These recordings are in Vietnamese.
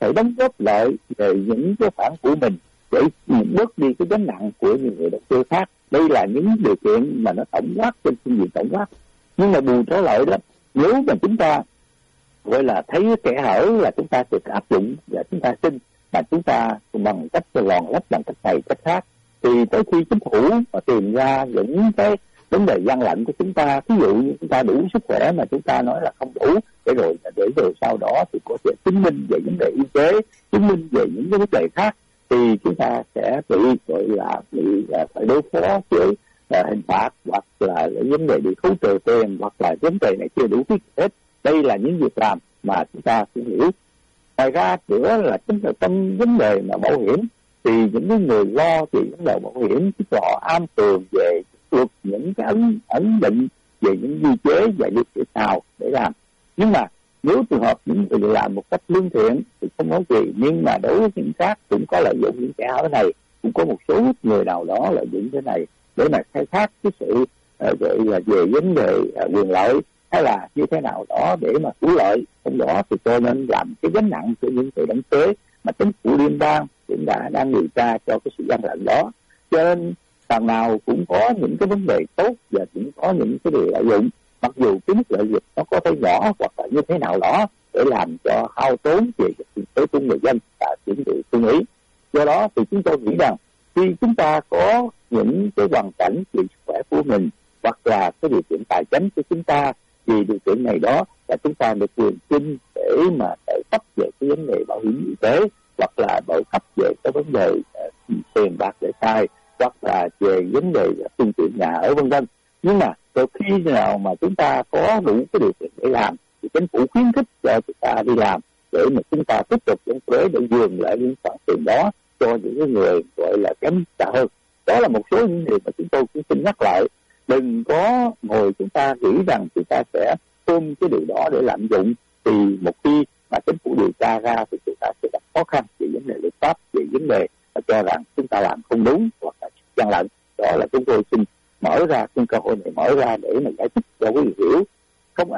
thể đóng góp lợi về những cái khoản của mình để bớt đi cái gánh nặng của những người đầu tư khác. Đây là những điều kiện mà nó tổng quát trên phương diện tổng quát. Nhưng mà bù trở lại đó, nếu mà chúng ta gọi là thấy kẻ hở là chúng ta sẽ áp dụng và chúng ta xin, mà chúng ta bằng cách lòn lách bằng cách này cách khác, thì tới khi chính phủ mà tìm ra những cái vấn đề gian lận của chúng ta, ví dụ như chúng ta đủ sức khỏe mà chúng ta nói là không đủ, để rồi sau đó thì có thể chứng minh về vấn đề y tế, chứng minh về những cái vấn đề khác, thì chúng ta sẽ bị gọi là phải đối phó với hình phạt, hoặc là vấn đề bị khấu trừ tiền, hoặc là vấn đề này chưa đủ thiết hết. Đây là những việc làm mà chúng ta phải hiểu. Ngoài ra nữa là chính là trong vấn đề mà bảo hiểm, thì những cái người lo thì vấn đề bảo hiểm thì họ am tường về luật, những cái ấn định về những quy chế và điều kiện nào để làm. Nhưng mà nếu trường hợp những người làm một cách lương thiện thì không nói gì, nhưng mà đối với những khác cũng có lợi dụng những kẻ hở này, cũng có một số người nào đó lợi dụng cái này để mà khai thác cái sự gọi là về vấn đề quyền lợi hay là như thế nào đó để mà cứu lợi. Trong đó thì cho nên làm cái gánh nặng của những người đóng thuế mà chính phủ liên bang cũng đang điều tra cho cái sự gian lận đó. Cho nên thằng nào cũng có những cái vấn đề tốt và cũng có những cái điều lợi dụng, mặc dù cái mức lợi dụng nó có thể nhỏ hoặc là như thế nào đó để làm cho hao tốn về tiền thuế của người dân và những người tương ý. Do đó thì chúng tôi nghĩ rằng khi chúng ta có những cái hoàn cảnh về sức khỏe của mình hoặc là cái điều kiện tài chính của chúng ta, vì điều kiện này đó là chúng ta được quyền xin để mà trợ cấp về cái vấn đề bảo hiểm y tế, hoặc là trợ cấp về cái vấn đề tiền bạc để xài, hoặc là về vấn đề phương tiện nhà ở vân vân. Nhưng mà từ khi nào mà chúng ta có đủ cái điều kiện để làm thì chính phủ khuyến khích cho chúng ta đi làm để mà chúng ta tiếp tục đóng thuế để dường lại những khoản tiền đó cho những cái người gọi là kém trả hơn. Đó là một số những điều mà chúng tôi cũng xin nhắc lại. Đừng có ngồi chúng ta nghĩ rằng chúng ta sẽ ôm cái điều đó để lạm dụng, thì một khi mà chính phủ điều tra ra thì chúng ta sẽ gặp khó khăn về vấn đề luật pháp, về vấn đề cho rằng chúng ta làm không đúng hoặc là gian lận. Đó là chúng tôi xin mở ra cái cơ hội này, mở ra để mà giải thích cho quý vị hiểu. Không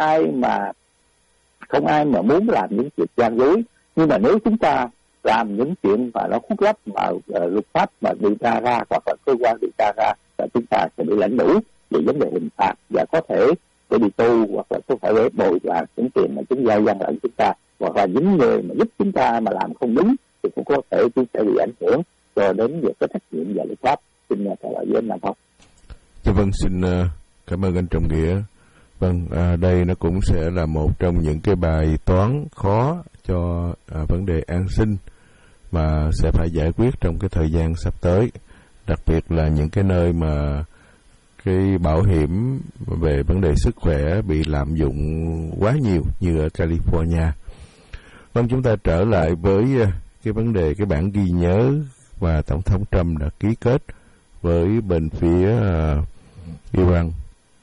ai mà muốn làm những chuyện gian dối, nhưng mà nếu chúng ta làm những chuyện mà nó khuất lấp mà luật pháp mà điều tra ra hoặc là cơ quan điều tra ra, là chúng ta sẽ bị lãnh đủ về vấn đề hình phạt và có thể sẽ bị tù, hoặc là có phải bồi hoàn những tiền mà chúng ta gian lận chúng ta, hoặc là những người mà giúp chúng ta mà làm không đúng thì cũng có thể chúng sẽ bị ảnh hưởng cho đến việc có trách nhiệm và luật pháp. Xin trả lời với anh Nam Phong. Dạ vâng, xin cảm ơn anh Trọng Nghĩa. Vâng, đây nó cũng sẽ là một trong những cái bài toán khó cho vấn đề an sinh mà sẽ phải giải quyết trong cái thời gian sắp tới, đặc biệt là những cái nơi mà cái bảo hiểm về vấn đề sức khỏe bị lạm dụng quá nhiều như ở California. Vâng, chúng ta trở lại với cái vấn đề, cái bản ghi nhớ mà Tổng thống Trump đã ký kết với bên phía Iran.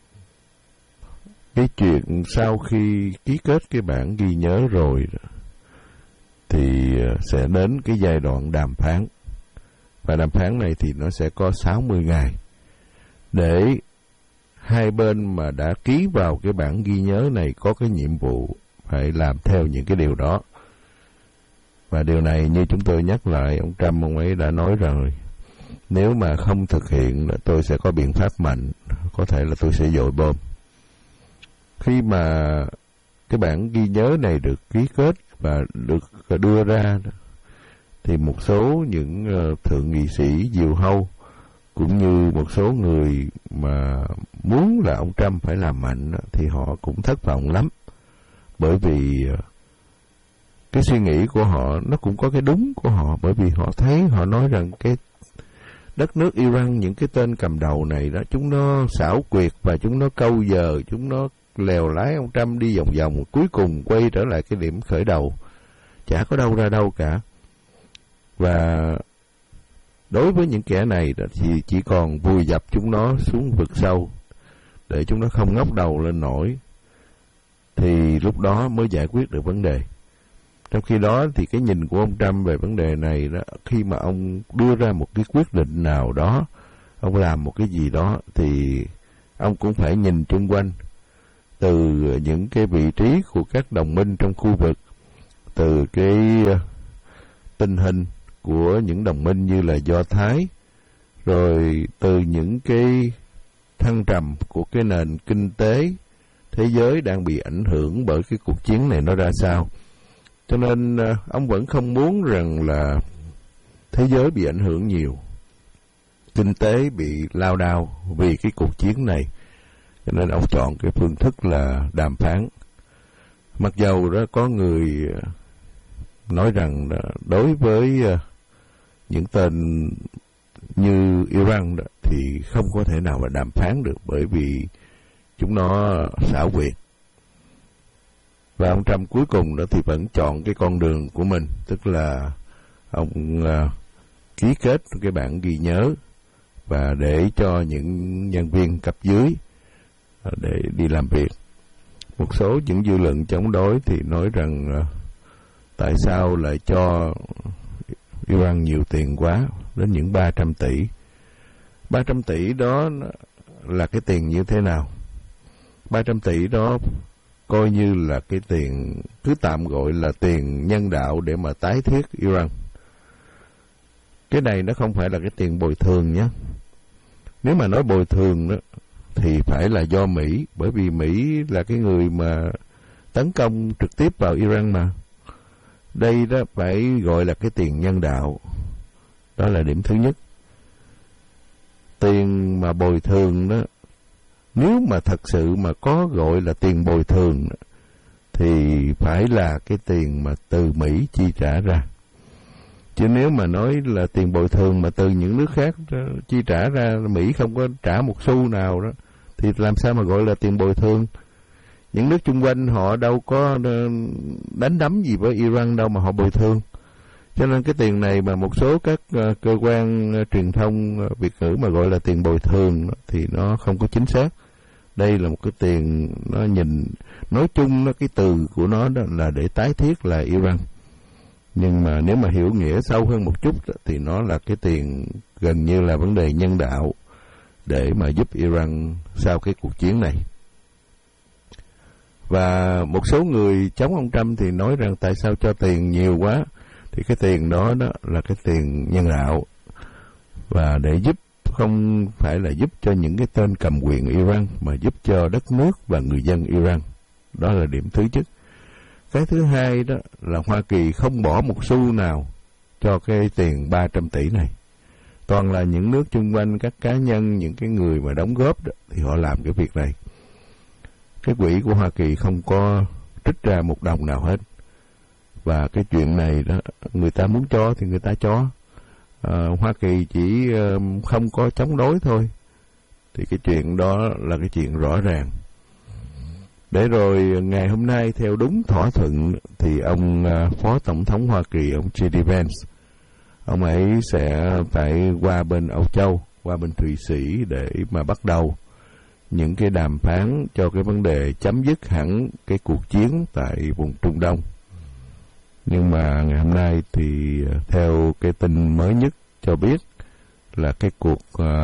Cái chuyện sau khi ký kết cái bản ghi nhớ rồi thì sẽ đến cái giai đoạn đàm phán. Và đàm phán này thì nó sẽ có 60 ngày để hai bên mà đã ký vào cái bản ghi nhớ này có cái nhiệm vụ phải làm theo những cái điều đó. Và điều này như chúng tôi nhắc lại, ông Trump ông ấy đã nói rồi, nếu mà không thực hiện tôi sẽ có biện pháp mạnh, có thể là tôi sẽ dội bom. Khi mà cái bản ghi nhớ này được ký kết và được đưa ra thì một số những thượng nghị sĩ diều hâu cũng như một số người mà muốn là ông Trump phải làm mạnh thì họ cũng thất vọng lắm, bởi vì cái suy nghĩ của họ nó cũng có cái đúng của họ, bởi vì họ thấy, họ nói rằng cái đất nước Iran, những cái tên cầm đầu này đó, chúng nó xảo quyệt và chúng nó câu giờ, chúng nó lèo lái ông Trump đi vòng vòng, cuối cùng quay trở lại cái điểm khởi đầu, chả có đâu ra đâu cả. Và đối với những kẻ này thì chỉ còn vùi dập chúng nó xuống vực sâu để chúng nó không ngóc đầu lên nổi, thì lúc đó mới giải quyết được vấn đề. Trong khi đó thì cái nhìn của ông Trump về vấn đề này đó, khi mà ông đưa ra một cái quyết định nào đó, ông làm một cái gì đó thì ông cũng phải nhìn chung quanh từ những cái vị trí của các đồng minh trong khu vực, từ cái tình hình của những đồng minh như là Do Thái, rồi từ những cái thăng trầm của cái nền kinh tế thế giới đang bị ảnh hưởng bởi cái cuộc chiến này nó ra sao. Cho nên ông vẫn không muốn rằng là thế giới bị ảnh hưởng nhiều, kinh tế bị lao đao vì cái cuộc chiến này. Cho nên ông chọn cái phương thức là đàm phán. Mặc dầu đó có người nói rằng đối với những tên như Iran đó, thì không có thể nào mà đàm phán được, bởi vì chúng nó xảo quyệt. Và ông Trump cuối cùng đó thì vẫn chọn cái con đường của mình, tức là ông ký kết cái bản ghi nhớ và để cho những nhân viên cấp dưới để đi làm việc. Một số những dư luận chống đối thì nói rằng tại sao lại cho Iran nhiều tiền quá, đến những 300 tỷ. 300 tỷ đó là cái tiền như thế nào? 300 tỷ đó coi như là cái tiền, cứ tạm gọi là tiền nhân đạo để mà tái thiết Iran. Cái này nó không phải là cái tiền bồi thường nhé. Nếu mà nói bồi thường đó, thì phải là do Mỹ, bởi vì Mỹ là cái người mà tấn công trực tiếp vào Iran mà. Đây đó phải gọi là cái tiền nhân đạo. Đó là điểm thứ nhất. Tiền mà bồi thường đó, nếu mà thật sự mà có gọi là tiền bồi thường thì phải là cái tiền mà từ Mỹ chi trả ra. Chứ nếu mà nói là tiền bồi thường mà từ những nước khác chi trả ra, Mỹ không có trả một xu nào đó, thì làm sao mà gọi là tiền bồi thường? Những nước chung quanh họ đâu có đánh đấm gì với Iran đâu mà họ bồi thường. Cho nên cái tiền này mà một số các cơ quan truyền thông Việt ngữ mà gọi là tiền bồi thường thì nó không có chính xác. Đây là một cái tiền, nó nhìn nói chung nó cái từ của nó đó là để tái thiết lại Iran. Nhưng mà nếu mà hiểu nghĩa sâu hơn một chút thì nó là cái tiền gần như là vấn đề nhân đạo để mà giúp Iran sau cái cuộc chiến này. Và một số người chống ông Trump thì nói rằng tại sao cho tiền nhiều quá, thì cái tiền đó là cái tiền nhân đạo và để giúp, không phải là giúp cho những cái tên cầm quyền Iran mà giúp cho đất nước và người dân Iran. Đó là điểm thứ nhất. Cái thứ hai đó là Hoa Kỳ không bỏ một xu nào cho cái tiền 300 tỷ này. Toàn là những nước chung quanh, các cá nhân, những cái người mà đóng góp đó, thì họ làm cái việc này. Cái quỹ của Hoa Kỳ không có trích ra một đồng nào hết. Và cái chuyện này đó, người ta muốn cho thì người ta cho. Hoa Kỳ chỉ không có chống đối thôi. Thì cái chuyện đó là cái chuyện rõ ràng. Để rồi ngày hôm nay theo đúng thỏa thuận thì ông Phó Tổng thống Hoa Kỳ, ông J.D. Vance, ông ấy sẽ phải qua bên Âu Châu, qua bên Thụy Sĩ để mà bắt đầu những cái đàm phán cho cái vấn đề chấm dứt hẳn cái cuộc chiến tại vùng Trung Đông. Nhưng mà ngày hôm nay thì theo cái tin mới nhất cho biết là cái cuộc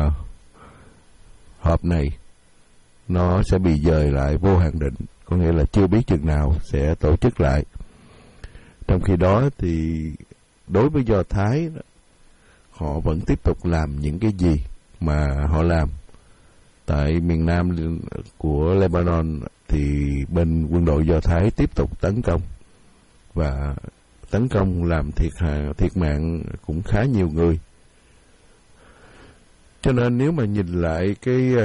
họp này nó sẽ bị dời lại vô hạn định, có nghĩa là chưa biết chừng nào sẽ tổ chức lại. Trong khi đó thì đối với Do Thái, họ vẫn tiếp tục làm những cái gì mà họ làm. Tại miền nam của Lebanon thì bên quân đội Do Thái tiếp tục tấn công, và tấn công làm thiệt mạng cũng khá nhiều người. Cho nên nếu mà nhìn lại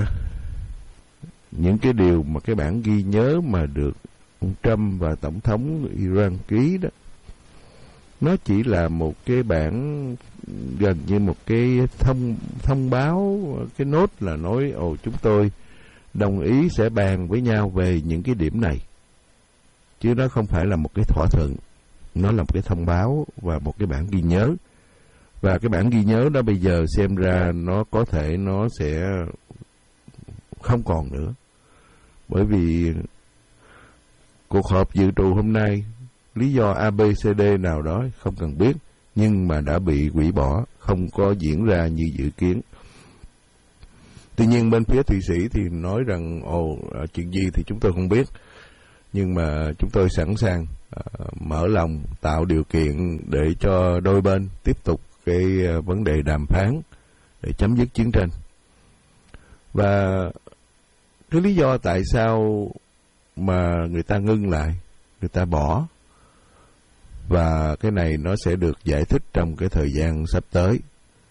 những cái điều mà cái bản ghi nhớ mà được ông Trump và Tổng thống Iran ký đó, nó chỉ là một cái bản gần như một cái thông báo, cái nốt là nói chúng tôi đồng ý sẽ bàn với nhau về những cái điểm này, chứ nó không phải là một cái thỏa thuận. Nó là một cái thông báo và một cái bản ghi nhớ. Và cái bản ghi nhớ đó bây giờ xem ra nó có thể nó sẽ không còn nữa, bởi vì cuộc họp dự trù hôm nay lý do ABCD nào đó không cần biết, nhưng mà đã bị hủy bỏ, không có diễn ra như dự kiến. Tuy nhiên bên phía Thụy Sĩ thì nói rằng chuyện gì thì chúng tôi không biết, nhưng mà chúng tôi sẵn sàng mở lòng tạo điều kiện để cho đôi bên tiếp tục cái vấn đề đàm phán để chấm dứt chiến tranh. Và cái lý do tại sao mà người ta ngưng lại, người ta bỏ, và cái này nó sẽ được giải thích trong cái thời gian sắp tới.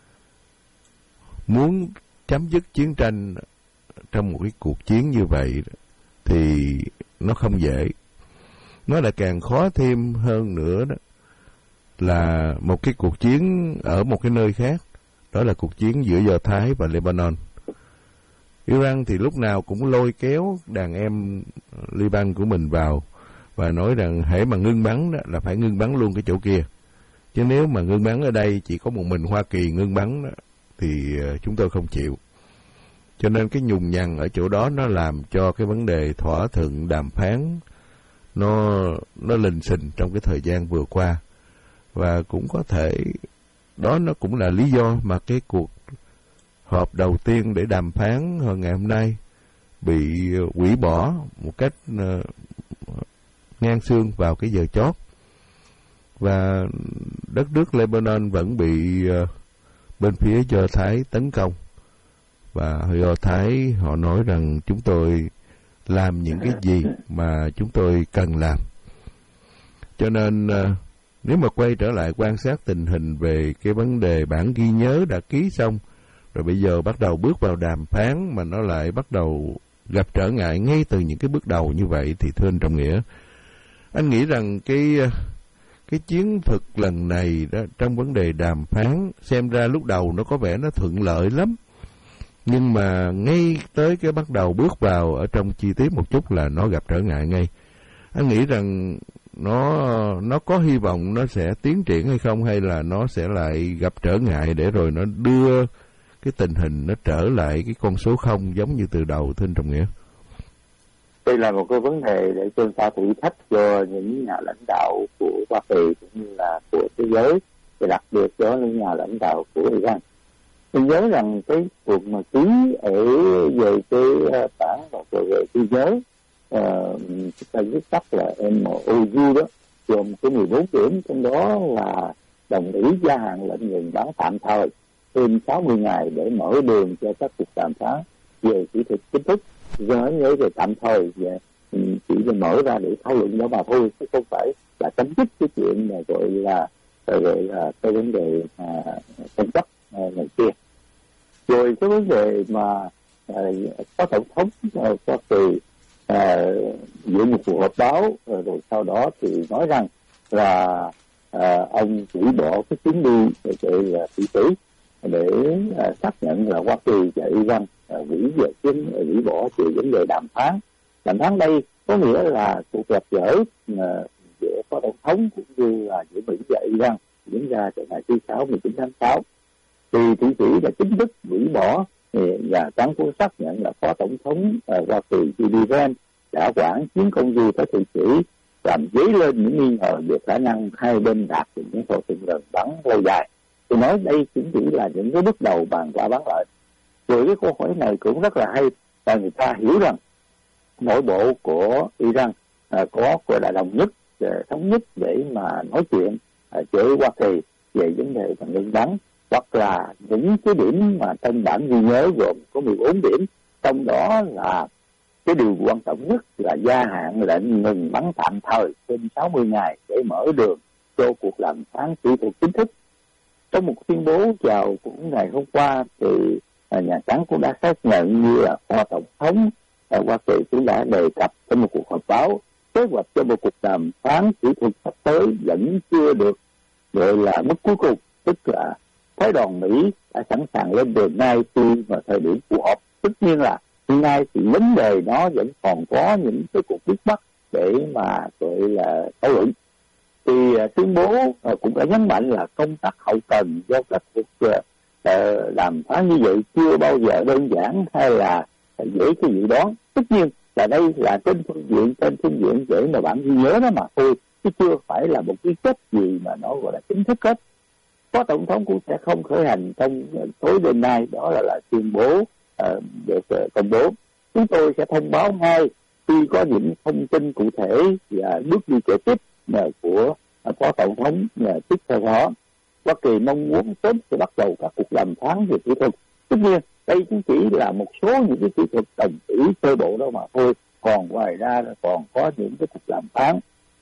Muốn chấm dứt chiến tranh trong một cái cuộc chiến như vậy thì nó không dễ. Nó lại càng khó thêm hơn nữa đó là một cái cuộc chiến ở một cái nơi khác, đó là cuộc chiến giữa Do Thái và Lebanon. Iran thì lúc nào cũng lôi kéo đàn em Liban của mình vào và nói rằng hễ mà ngưng bắn đó là phải ngưng bắn luôn cái chỗ kia. Chứ nếu mà ngưng bắn ở đây chỉ có một mình Hoa Kỳ ngưng bắn đó, thì chúng tôi không chịu. Cho nên cái nhùng nhằng ở chỗ đó nó làm cho cái vấn đề thỏa thuận đàm phán nó lình xình trong cái thời gian vừa qua. Và cũng có thể đó nó cũng là lý do mà cái cuộc họp đầu tiên để đàm phán hồi ngày hôm nay bị hủy bỏ một cách ngang xương vào cái giờ chót. Và đất nước Lebanon vẫn bị bên phía Do Thái tấn công. Và Do Thái họ nói rằng chúng tôi làm những cái gì mà chúng tôi cần làm. Cho nên nếu mà quay trở lại quan sát tình hình về cái vấn đề bản ghi nhớ đã ký xong, rồi bây giờ bắt đầu bước vào đàm phán mà nó lại bắt đầu gặp trở ngại ngay từ những cái bước đầu như vậy, thì thưa anh Trọng Nghĩa, anh nghĩ rằng cái chiến thuật lần này đó trong vấn đề đàm phán xem ra lúc đầu nó có vẻ nó thuận lợi lắm, nhưng mà ngay tới cái bắt đầu bước vào ở trong chi tiết một chút là nó gặp trở ngại ngay. Anh nghĩ rằng nó có hy vọng nó sẽ tiến triển hay không, hay là nó sẽ lại gặp trở ngại để rồi nó đưa cái tình hình nó trở lại cái con số 0 giống như từ đầu, thưa anh Trọng Nghĩa? Đây là một cái vấn đề để chúng ta thử thách cho những nhà lãnh đạo của Hoa Kỳ cũng như là của thế giới, và đặc biệt cho những nhà lãnh đạo của Iran. Tôi nhớ rằng cái cuộc mà ký ở về cái bản về thế giới, chúng ta viết tắt là MOU đó, gồm cái 14 điểm, trong đó là đồng ý gia hạn lệnh ngừng bắn tạm thời thêm 60 ngày để mở đường cho các cuộc đàm phán về kỹ thuật chính thức. Do nhớ về tạm thời về chỉ là mở ra để thảo luận đó mà thôi, chứ không phải là chấm dứt cái chuyện mà gọi là cái vấn đề tranh chấp này kia. Rồi cái vấn đề mà có tổng thống Hoa Kỳ giữa một cuộc họp báo, rồi sau đó thì nói rằng là ông hủy bỏ cái chuyến đi gọi là Thụy Sĩ để xác nhận là Hoa Kỳ và Iran hủy bỏ về vấn đề đàm phán. Đàm phán đây có nghĩa là cuộc gặp gỡ giữa phó tổng thống cũng như là giữa Mỹ và Iran diễn ra từ ngày thứ 19 tháng 6. Thì Thụy Sĩ đã chính thức hủy bỏ và Trắng cũng xác nhận là phó tổng thống Hoa Kỳ Joe Biden đã quản chuyến công du tới Thụy Sĩ, làm dấy lên những nghi ngờ về khả năng hai bên đạt được những thỏa thuận ngừng bắn lâu dài. Tôi nói đây cũng chỉ là những cái bước đầu bàn qua bán lại. Rồi cái câu hỏi này cũng rất là hay, và người ta hiểu rằng nội bộ của Iran có gọi là đồng nhất, thống nhất để mà nói chuyện với Hoa Kỳ về vấn đề ngừng bắn, hoặc là những cái điểm mà trong bản ghi nhớ gồm có 14 điểm, trong đó là cái điều quan trọng nhất là gia hạn lệnh ngừng bắn tạm thời thêm 60 ngày để mở đường cho cuộc đàm phán kỹ thuật chính thức. Trong một tuyên bố vào cũng ngày hôm qua thì Nhà Trắng cũng đã xác nhận như là phó tổng thống Hoa Kỳ cũng đã đề cập trong một cuộc họp báo kế hoạch cho một cuộc đàm phán kỹ thuật sắp tới vẫn chưa được gọi là mức cuối cùng, tức là phái đoàn Mỹ đã sẵn sàng lên đường ngay khi mà thời điểm phù hợp. Tất nhiên là hiện nay thì vấn đề nó vẫn còn có những cái cuộc vướng mắc để mà gọi là thảo luận. Thì tuyên bố cũng đã nhấn mạnh là công tác hậu cần do các cuộc đàm phán như vậy chưa bao giờ đơn giản hay là dễ cái dự đoán. Tất nhiên là đây là trên phương diện để mà bạn ghi nhớ đó mà thôi, chứ chưa phải là một cái kết gì mà nó gọi là chính thức hết. Phó tổng thống cũng sẽ không khởi hành trong tối đêm nay, đó là tuyên bố được công bố. Chúng tôi sẽ thông báo ngay khi có những thông tin cụ thể và bước đi kế tiếp của Phó Tổng thống tiếp theo đó. Hoa Kỳ mong muốn sớm sẽ bắt đầu các cuộc đàm phán về kỹ thuật. Tất nhiên đây cũng chỉ là một số những cái kỹ thuật đồng ý sơ bộ đó mà thôi, còn ngoài ra còn có những cái cuộc đàm phán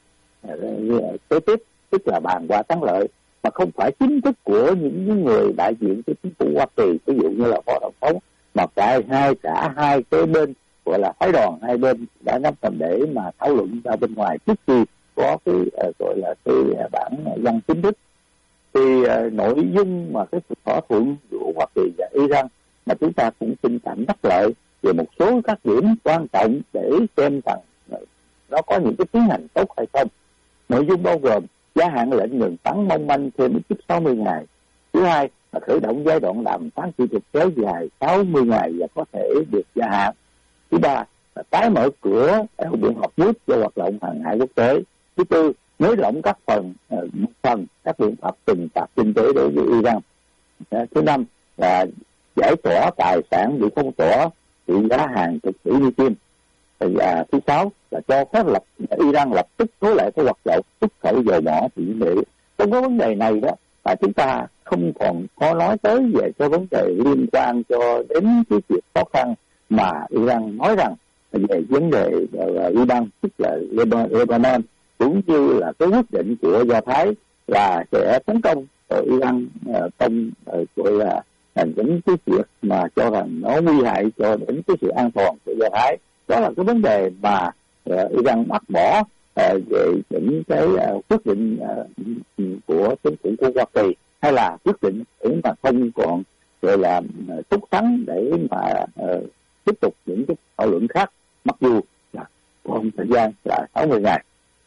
kế tiếp, tức là bàn qua thắng lợi mà không phải chính thức của những người đại diện cho chính phủ Hoa Kỳ, ví dụ như là Phó Tổng thống, mà cả hai cái bên gọi là phái đoàn hai bên đã nắm tầm để mà thảo luận ra bên ngoài trước khi có cái gọi là cái bản văn chính thức. Thì nội dung mà cái cuộc thỏa thuận của Hoa Kỳ và Iran mà chúng ta cũng xin cảm đắc lợi về một số các điểm quan trọng để xem rằng nó có những cái tiến hành tốt hay không. Nội dung bao gồm gia hạn lệnh ngừng bắn mong manh thêm ít nhất 60 ngày. Thứ hai là khởi động giai đoạn đàm phán kỹ thuật kéo dài 60 ngày và có thể được gia hạn. Thứ ba là tái mở cửa eo biển Hormuz cho hoạt động hàng hải quốc tế. Thứ tư, nới lỏng các phần các biện pháp trừng phạt kinh tế đối với Iran. Thứ năm là giải tỏa tài sản bị phong tỏa trị giá hàng chục tỷ Mỹ Kim. Và thứ sáu là cho phép Iran lập tức nối lại cái hoạt động xuất khẩu dầu mỏ từ Mỹ. Trong cái vấn đề này đó mà chúng ta không còn có nói tới về cái vấn đề liên quan cho đến cái việc khó khăn mà Iran nói rằng về vấn đề Liban, tức là Lebanon, cũng như là cái quyết định của Do Thái là sẽ tấn công Iran trong gọi là những cái việc mà cho rằng nó nguy hại cho đến cái sự an toàn của Do Thái. Đó là cái vấn đề mà Iran bác bỏ về những cái quyết định của chính phủ của Hoa Kỳ, hay là quyết định để mà không còn gọi là thúc thắng để mà tiếp tục những cái thảo luận khác, mặc dù là còn thời gian là 60 ngày.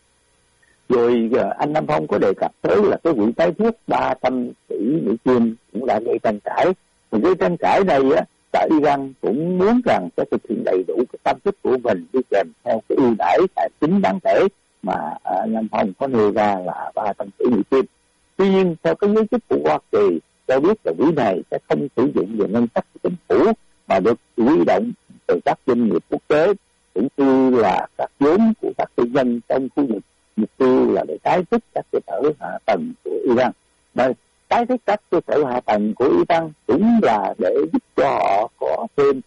Rồi anh Nam Phong có đề cập tới là cái quỹ tái thiết 300 tỷ Mỹ Kim cũng đã gây tranh cãi. Và cái tranh cãi này á, tại Iran cũng muốn rằng sẽ thực hiện đầy đủ cái cam kết của mình đi kèm theo cái ưu đãi tài chính đáng kể mà Nam Phong có nêu ra là 300 tỷ Mỹ Kim. Tuy nhiên theo cái giới chức của Hoa Kỳ cho biết là quỹ này sẽ không sử dụng về ngân sách của chính phủ mà được huy động từ các doanh nghiệp quốc tế cũng như là các vốn của các tư nhân trong khu vực. Mục tiêu là để tái thiết các cơ sở hạ tầng của Iran. Đây, tái thiết các cơ sở hạ tầng của Iran cũng là để giúp cho họ có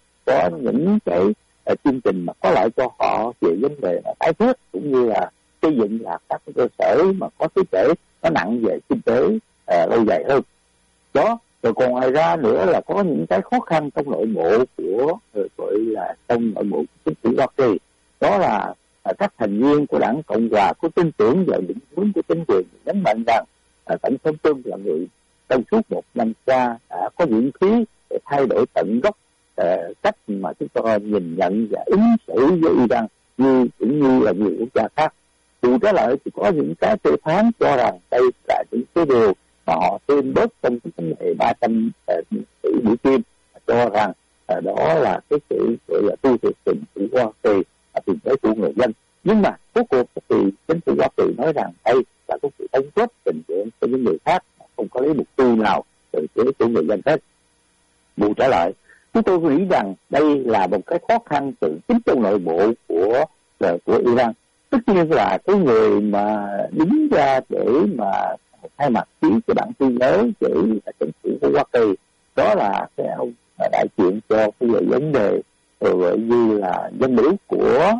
những cái chương trình mà có lợi cho họ về vấn đề tái thiết, cũng như là xây dựng là các cơ sở mà có sức thể nó nặng về kinh tế lâu dài hơn. Đó, rồi còn ngoài ra nữa là có những cái khó khăn trong nội bộ của gọi là trong nội bộ của chính phủ Hoa Kỳ. Đó là các thành viên của đảng Cộng hòa có tin tưởng vào định hướng của chính quyền, nhấn mạnh rằng tổng thống Trump là người trong suốt một năm qua đã có dũng khí để thay đổi tận gốc cách mà chúng ta nhìn nhận và ứng xử với Iran cũng như là nhiều quốc gia khác. Dù trái lại thì có những cái phê phán cho rằng đây là những cái điều mà họ thêm bớt trong cái vấn đề 300 tỷ Mỹ Kim, cho rằng đó là cái sự gọi là tu thực tình của Hoa Kỳ tiền tế của người dân. Nhưng mà cuối cuộc thì chính phủ Hoa Kỳ nói rằng đây là cái sự đóng góp tình nguyện cho những người khác, không có lấy mục tiêu nào từ tế của người dân hết. Bù trở lại, chúng tôi nghĩ rằng đây là một cái khó khăn từ chính trong nội bộ của Iran. Tất nhiên là cái người mà đứng ra để mà thay mặt ký cái bản tuyên bố để chính phủ của Hoa Kỳ, đó là cái ông đại diện cho cái vấn đề gọi như là dân biểu của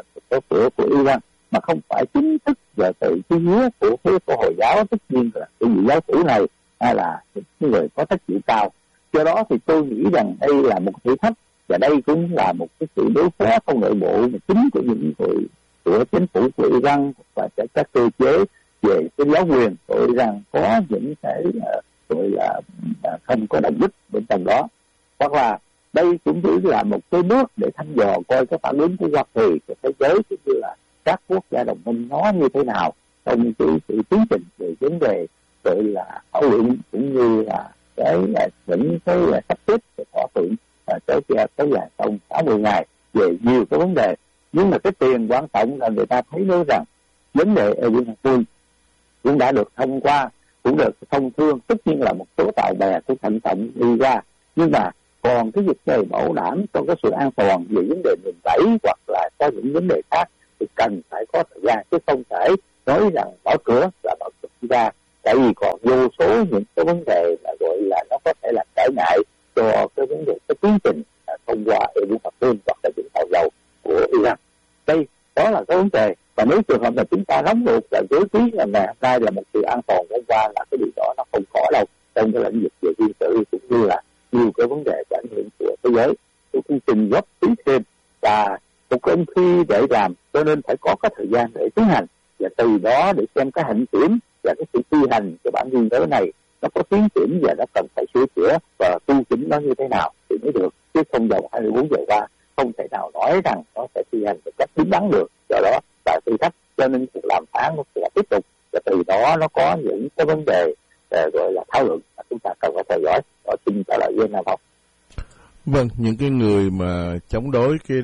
Iran, mà không phải chính thức về từ cái nghĩa của phía của Hồi giáo. Tất nhiên là cái vị giáo chủ này hay là những người có trách nhiệm cao. Do đó thì tôi nghĩ rằng đây là một thử thách, và đây cũng là một cái sự đối phó trong nội bộ mà chính của những người của chính phủ của Iran và các cơ chế về cái giáo quyền của Iran có những cái gọi là không có đồng nhất bên trong đó. Hoặc là đây cũng chỉ là một cái bước để thăm dò coi cái phản ứng của Hoa Kỳ, của thế giới cũng như là các quốc gia đồng minh nó như thế nào trong cái sự tiến trình về vấn đề gọi là thảo luận cũng như là những cái sắp xếp để thỏa thuận kéo dài trong 60 ngày về nhiều cái vấn đề. Nhưng mà cái tiền quan trọng là người ta thấy nói rằng vấn đề Iran cũng đã được thông qua, cũng được thông thương, tất nhiên là một số tàu bè cũng thận trọng đi qua, nhưng mà còn cái việc này bảo đảm cho cái sự an toàn về vấn đề đường bẫy hoặc là có những vấn đề khác thì cần phải có thời gian, chứ không thể nói rằng mở cửa là mở cửa ra, tại vì còn vô số những cái vấn đề là gọi là nó có thể làm trở ngại cho cái vấn đề cái tiến trình thông qua EU hoặc là những tàu dầu của Iran. Đây đó là cái vấn đề. Và nếu trường hợp là chúng ta nóng ruột là với quý là ngày hôm nay là một sự an toàn hôm qua, là cái điều đó nó không có đâu trong cái lĩnh vực về quân sự, cũng như là nhiều cái vấn đề ảnh hưởng của thế giới. Tôi cũng trình góp tí thêm và một cái khi để làm, cho nên phải có cái thời gian để tiến hành, và từ đó để xem cái hạnh kiểm và cái sự thi hành cái bản ghi nhớ này nó có tiến triển và nó cần phải sửa chữa và tu chỉnh nó như thế nào thì mới được, chứ không vòng 24 giờ qua không thể nào nói rằng nó sẽ thi hành một cách đúng đắn được. Do đó là thử thách, cho nên cuộc làm phán nó sẽ tiếp tục, và từ đó nó có những cái vấn đề gọi là thảo luận mà chúng ta cần phải theo dõi. Và xin trả lời với Nam Phong. Vâng, những cái người mà chống đối cái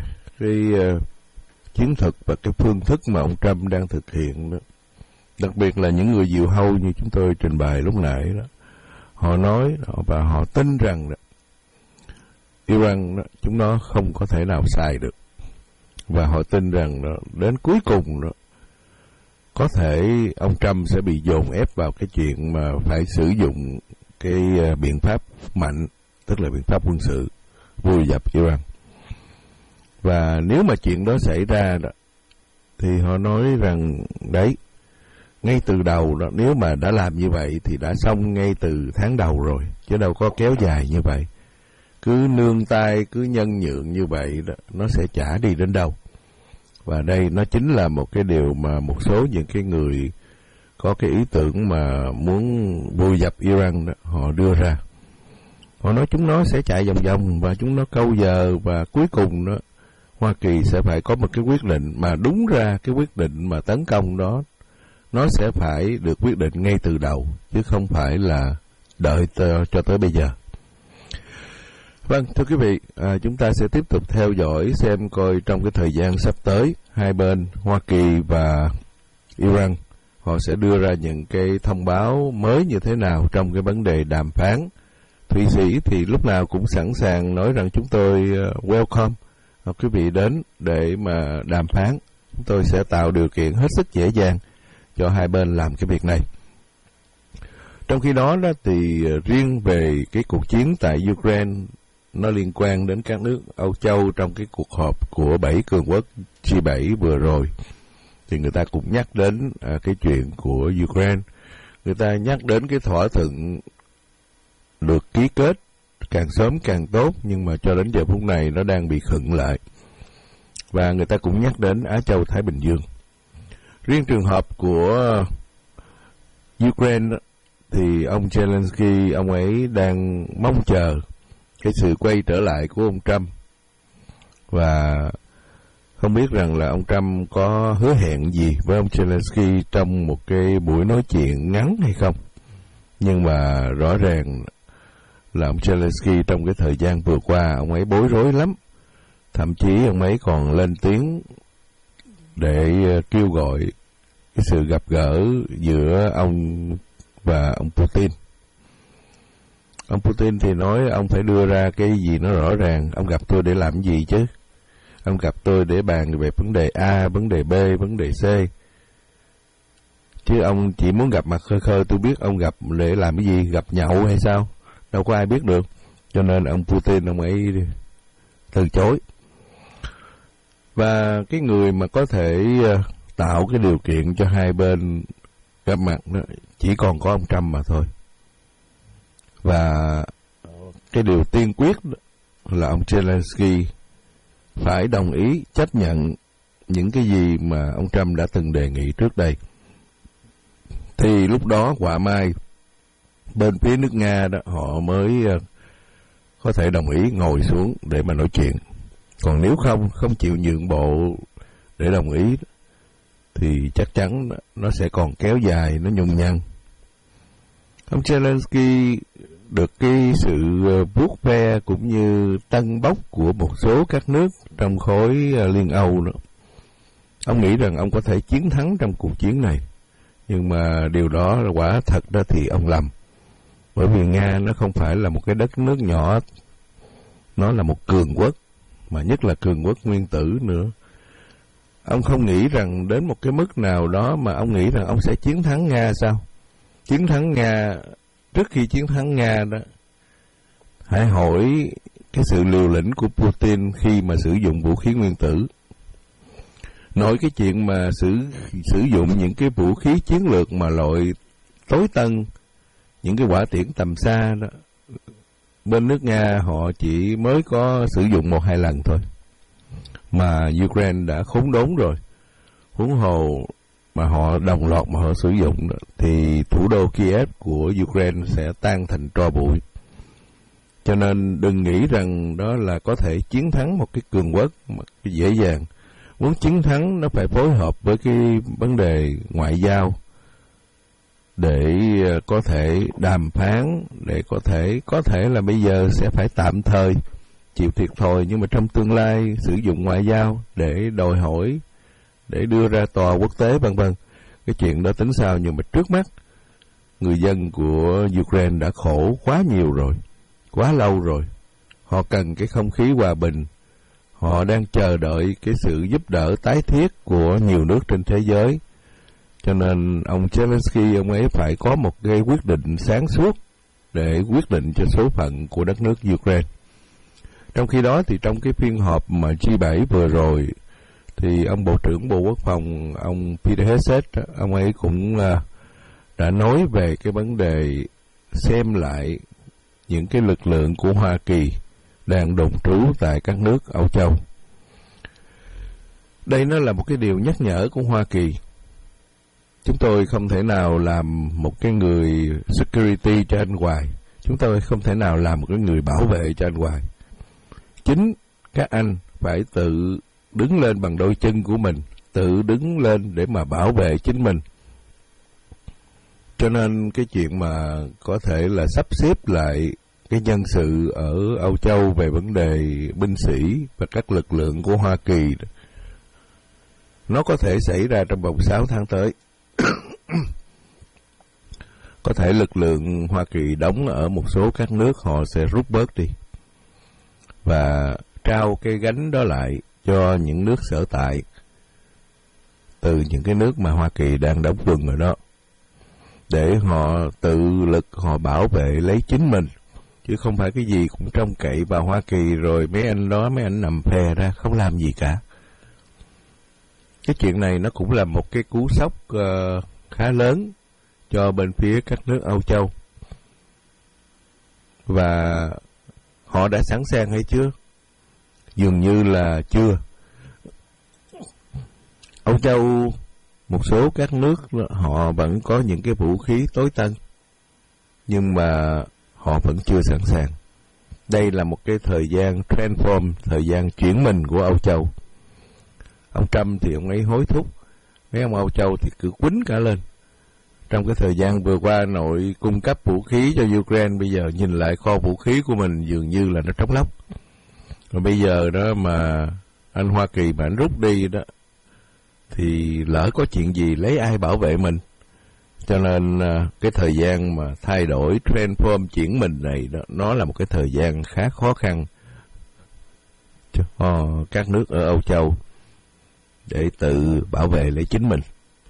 chiến thuật và cái phương thức mà ông Trump đang thực hiện đó, đặc biệt là những người diều hâu như chúng tôi trình bày lúc nãy đó, họ nói và họ tin rằng đó, Iran đó, chúng nó không có thể nào sai được, và họ tin rằng đó, đến cuối cùng đó, có thể ông Trump sẽ bị dồn ép vào cái chuyện mà phải sử dụng cái biện pháp mạnh, tức là biện pháp quân sự vùi dập Iran. Và nếu mà chuyện đó xảy ra đó, thì họ nói rằng đấy, ngay từ đầu đó, nếu mà đã làm như vậy thì đã xong ngay từ tháng đầu rồi, chứ đâu có kéo dài như vậy. Cứ nương tay, cứ nhân nhượng như vậy đó, nó sẽ chả đi đến đâu. Và đây nó chính là một cái điều mà một số những cái người có cái ý tưởng mà muốn vùi dập Iran đó, họ đưa ra. Họ nói chúng nó sẽ chạy vòng vòng và chúng nó câu giờ, và cuối cùng đó Hoa Kỳ sẽ phải có một cái quyết định, mà đúng ra cái quyết định mà tấn công đó nó sẽ phải được quyết định ngay từ đầu, chứ không phải là đợi cho tới bây giờ. Vâng, thưa quý vị, chúng ta sẽ tiếp tục theo dõi xem coi trong cái thời gian sắp tới, hai bên Hoa Kỳ và Iran họ sẽ đưa ra những cái thông báo mới như thế nào trong cái vấn đề đàm phán. Thụy Sĩ thì lúc nào cũng sẵn sàng nói rằng chúng tôi welcome quý vị đến để mà đàm phán. Chúng tôi sẽ tạo điều kiện hết sức dễ dàng cho hai bên làm cái việc này. Trong khi đó thì riêng về cái cuộc chiến tại Ukraine, nó liên quan đến các nước Âu Châu trong cái cuộc họp của 7 cường quốc G7 vừa rồi, thì người ta cũng nhắc đến cái chuyện của Ukraine. Người ta nhắc đến cái thỏa thuận được ký kết càng sớm càng tốt, nhưng mà cho đến giờ phút này nó đang bị khựng lại. Và người ta cũng nhắc đến Á Châu Thái Bình Dương. Riêng trường hợp của Ukraine thì ông Zelensky, ông ấy đang mong chờ cái sự quay trở lại của ông Trump. Và không biết rằng là ông Trump có hứa hẹn gì với ông Zelensky trong một cái buổi nói chuyện ngắn hay không. Nhưng mà rõ ràng là ông Zelensky trong cái thời gian vừa qua, ông ấy bối rối lắm. Thậm chí ông ấy còn lên tiếng để kêu gọi cái sự gặp gỡ giữa ông và ông Putin. Ông Putin thì nói ông phải đưa ra cái gì nó rõ ràng. Ông gặp tôi để làm gì chứ? Ông gặp tôi để bàn về vấn đề A, vấn đề B, vấn đề C. Chứ ông chỉ muốn gặp mặt khơi khơi, tôi biết ông gặp để làm cái gì? Gặp nhậu hay sao? Đâu có ai biết được. Cho nên ông Putin, ông ấy từ chối. Và cái người mà có thể tạo cái điều kiện cho hai bên gặp mặt đó, chỉ còn có ông Trump mà thôi. Và cái điều tiên quyết là ông Zelensky phải đồng ý chấp nhận những cái gì mà ông Trump đã từng đề nghị trước đây. Thì lúc đó quả mai bên phía nước Nga đó họ mới có thể đồng ý ngồi xuống để mà nói chuyện. Còn nếu không chịu nhượng bộ để đồng ý thì chắc chắn nó sẽ còn kéo dài, nó nhung nhằng. Ông Zelensky được cái sự vuốt ve cũng như tân bốc của một số các nước trong khối Liên Âu đó. Ông nghĩ rằng ông có thể chiến thắng trong cuộc chiến này. Nhưng mà điều đó là quả thật đó thì ông lầm. Bởi vì Nga nó không phải là một cái đất nước nhỏ, nó là một cường quốc, mà nhất là cường quốc nguyên tử nữa. ông không nghĩ rằng đến một cái mức nào đó mà ông nghĩ rằng ông sẽ chiến thắng Nga sao? Chiến thắng Nga, trước khi chiến thắng Nga đó, hãy hỏi cái sự liều lĩnh của Putin khi mà sử dụng vũ khí nguyên tử. Nói cái chuyện mà sử dụng những cái vũ khí chiến lược mà loại tối tân, những cái hỏa tiễn tầm xa đó, bên nước Nga họ chỉ mới có sử dụng 1-2 lần thôi, mà Ukraine đã khốn đốn rồi. Huống hồ mà họ đồng loạt mà họ sử dụng đó, thì thủ đô Kiev của Ukraine sẽ tan thành tro bụi. Cho nên đừng nghĩ rằng đó là có thể chiến thắng một cái cường quốc dễ dàng. Muốn chiến thắng nó phải phối hợp với cái vấn đề ngoại giao để có thể đàm phán, để có thể là bây giờ sẽ phải tạm thời chịu thiệt thòi, nhưng mà trong tương lai sử dụng ngoại giao để đòi hỏi, để đưa ra tòa quốc tế vân vân. Cái chuyện đó tính sao, nhưng mà trước mắt người dân của Ukraine đã khổ quá nhiều rồi, quá lâu rồi. Họ cần cái không khí hòa bình. Họ đang chờ đợi cái sự giúp đỡ tái thiết của nhiều nước trên thế giới. Cho nên ông Zelensky, ông ấy phải có một cái quyết định sáng suốt để quyết định cho số phận của đất nước Ukraine. Trong khi đó thì trong cái phiên họp mà G7 vừa rồi, thì ông Bộ trưởng Bộ Quốc phòng, ông Peter Hegseth, ông ấy cũng đã nói về cái vấn đề xem lại những cái lực lượng của Hoa Kỳ đang đồn trú tại các nước Âu Châu. Đây nó là một cái điều nhắc nhở của Hoa Kỳ. Chúng tôi không thể nào làm một cái người security cho anh hoài. Chúng tôi không thể nào làm một cái người bảo vệ cho anh hoài. Chính các anh phải tự đứng lên bằng đôi chân của mình, tự đứng lên để mà bảo vệ chính mình. Cho nên cái chuyện mà có thể là sắp xếp lại cái nhân sự ở Âu Châu về vấn đề binh sĩ và các lực lượng của Hoa Kỳ, nó có thể xảy ra trong vòng 6 tháng tới. Có thể lực lượng Hoa Kỳ đóng ở một số các nước họ sẽ rút bớt đi và trao cái gánh đó lại cho những nước sở tại từ những cái nước mà Hoa Kỳ đang đóng quân ở đó, để họ tự lực họ bảo vệ lấy chính mình, chứ không phải cái gì cũng trông cậy vào Hoa Kỳ rồi mấy anh đó, mấy anh nằm phè ra không làm gì cả. Cái chuyện này nó cũng là một cái cú sốc khá lớn cho bên phía các nước Âu Châu. Và họ đã sẵn sàng hay chưa? Dường như là chưa. Âu Châu, một số các nước họ vẫn có những cái vũ khí tối tân, nhưng mà họ vẫn chưa sẵn sàng. Đây là một cái thời gian transform, thời gian chuyển mình của Âu Châu. Ông Trump thì ông ấy hối thúc, mấy ông Âu Châu thì cứ quýnh cả lên. Trong cái thời gian vừa qua nội cung cấp vũ khí cho Ukraine, bây giờ nhìn lại kho vũ khí của mình dường như là nó trống lóc. Rồi bây giờ đó mà anh Hoa Kỳ mà anh rút đi đó, thì lỡ có chuyện gì lấy ai bảo vệ mình. Cho nên cái thời gian mà thay đổi, transform, chuyển mình này đó, nó là một cái thời gian khá khó khăn cho các nước ở Âu Châu để tự bảo vệ lấy chính mình.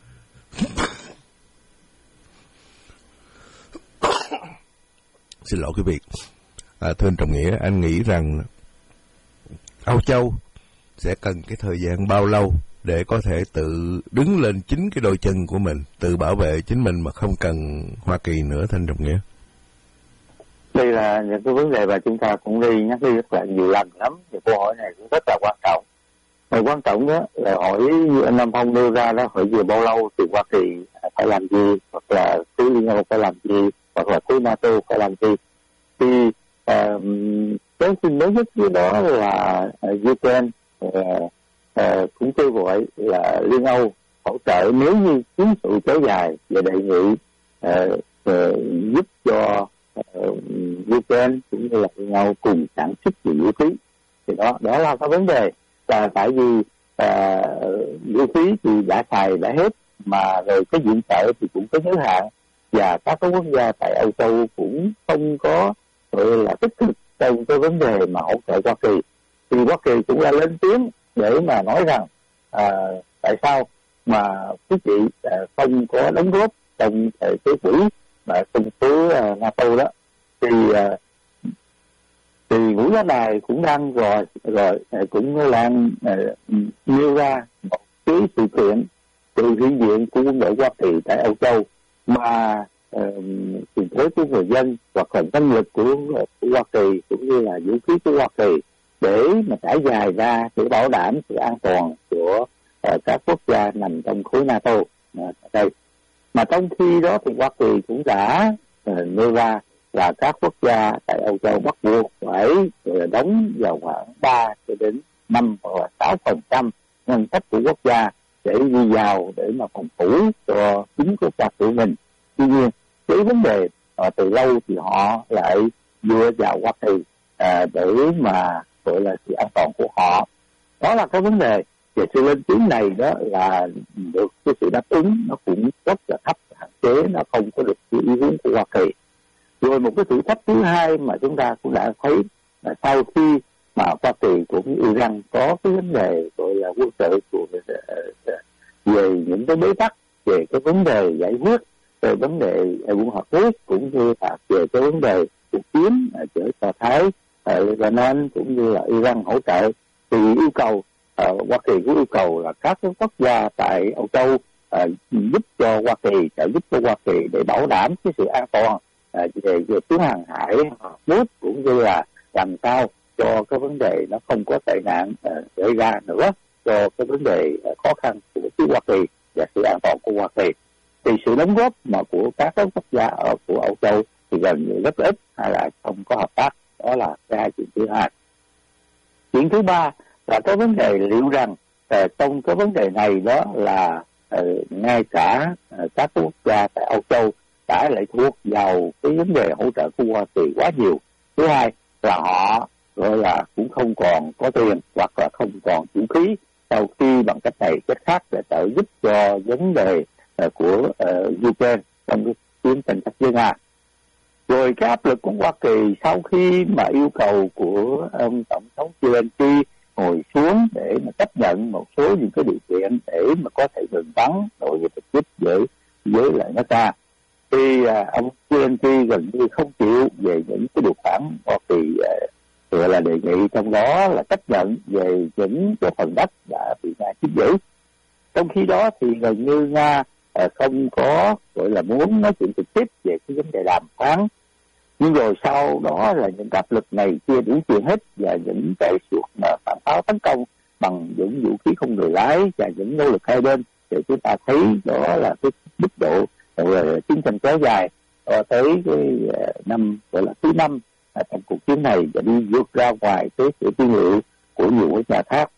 Xin lỗi quý vị. Thưa anh Trọng Nghĩa, anh nghĩ rằng Âu Châu sẽ cần cái thời gian bao lâu để có thể tự đứng lên chính cái đôi chân của mình, tự bảo vệ chính mình mà không cần Hoa Kỳ nữa, thưa anh Trọng Nghĩa? Đây là những cái vấn đề mà chúng ta cũng nhắc đi rất là nhiều lần lắm. Thì câu hỏi này cũng rất là quan trọng. Và quan trọng đó là hỏi như anh Nam Phong đưa ra đó, hỏi về bao lâu thì Hoa Kỳ phải làm gì, hoặc là khối Liên Âu phải làm gì, hoặc là khối NATO phải làm gì. Thì cái tin mới nhất với đó là Ukraine cũng kêu gọi là Liên Âu hỗ trợ nếu như chiến sự kéo dài, và đề nghị giúp cho Ukraine cũng như là Liên Âu cùng sản xuất nhiều vũ khí. Thì đó là cái vấn đề, là tại vì vũ khí thì đã xài đã hết, mà rồi cái viện trợ thì cũng có giới hạn, và các quốc gia tại Âu Châu cũng không có gọi là tích cực trong cái vấn đề mà hỗ trợ Hoa Kỳ. Thì Hoa Kỳ cũng là lên tiếng để mà nói rằng tại sao mà quý vị không có đóng góp trong cái quỹ mà kinh phí NATO đó, thì quỹ đó này cũng đang rồi cũng đang nêu ra một cái sự kiện từ hiện diện của quân đội Hoa Kỳ tại Âu Châu mà tiền thuế của người dân hoặc là năng lực của Hoa Kỳ cũng như là vũ khí của Hoa Kỳ để mà trải dài ra để bảo đảm sự an toàn của các quốc gia nằm trong khối NATO đây. Mà trong khi đó thì Hoa Kỳ cũng đã nêu ra là các quốc gia tại Âu Châu bắt buộc phải đóng vào khoảng 3 cho đến 5 hoặc là 6% ngân sách của quốc gia để đi vào để mà phòng thủ cho chính quốc gia của mình. Tuy nhiên cái vấn đề từ lâu thì họ lại dựa vào Hoa Kỳ để mà gọi là sự an toàn của họ. Đó là cái vấn đề về sự lên tiếng này, đó là được cái sự đáp ứng nó cũng rất là thấp, hạn chế, nó không có được sự ý muốn của Hoa Kỳ. Rồi một cái thử thách thứ hai mà chúng ta cũng đã thấy là sau khi mà Hoa Kỳ cũng Iran có cái vấn đề gọi là quân sự về những cái bế tắc về cái vấn đề giải quyết về vấn đề quân hợp quốc cũng như là về cái vấn đề cuộc chiến giữa Do Thái, Lebanon cũng như là Iran hỗ trợ, thì yêu cầu Hoa Kỳ cũng yêu cầu là các quốc gia tại Âu Châu giúp cho Hoa Kỳ, trợ giúp cho Hoa Kỳ để bảo đảm cái sự an toàn về tuyến hàng hải nước, cũng như là làm sao cho cái vấn đề nó không có tệ nạn xảy ra nữa, cho cái vấn đề khó khăn của phía Hoa Kỳ và sự an toàn của Hoa Kỳ. Thì sự đóng góp mà của các quốc gia của Âu Châu thì gần như rất ít hay là không có hợp tác. Đó là cái hai chuyện thứ hai. Chuyện thứ ba là cái vấn đề liệu rằng trong cái vấn đề này đó là ngay cả các quốc gia tại Âu Châu đã lại thuộc vào cái vấn đề hỗ trợ của Hoa Kỳ quá nhiều. Thứ hai là họ gọi là cũng không còn có tiền hoặc là không còn vũ khí sau khi bằng cách này cách khác để trợ giúp cho vấn đề của Ukraine trong cái chiến tranh với Nga. Rồi cái áp lực của Hoa Kỳ sau khi mà yêu cầu của ông Tổng thống Zelensky ngồi xuống để mà chấp nhận một số những cái điều kiện để mà có thể ngừng bắn đối với trực tiếp với lại nước ta, thì ông Zelensky gần như không chịu về những cái điều khoản Hoa Kỳ gọi là đề nghị, trong đó là chấp nhận về những cái phần đất đã bị Nga chiếm giữ. Trong khi đó thì gần như Nga không có gọi là muốn nói chuyện trực tiếp về cái vấn đề đàm phán, nhưng rồi sau đó là những áp lực này chưa đủ chuyện hết, và những cái cuộc phản pháo tấn công bằng những vũ khí không người lái và những nỗ lực hai bên, thì chúng ta thấy đó là cái mức độ là chiến tranh kéo dài tới cái năm gọi là thứ 5 trong cuộc chiến này, và đi vượt ra ngoài cái sự tiên liệu của nhiều quốc gia khác.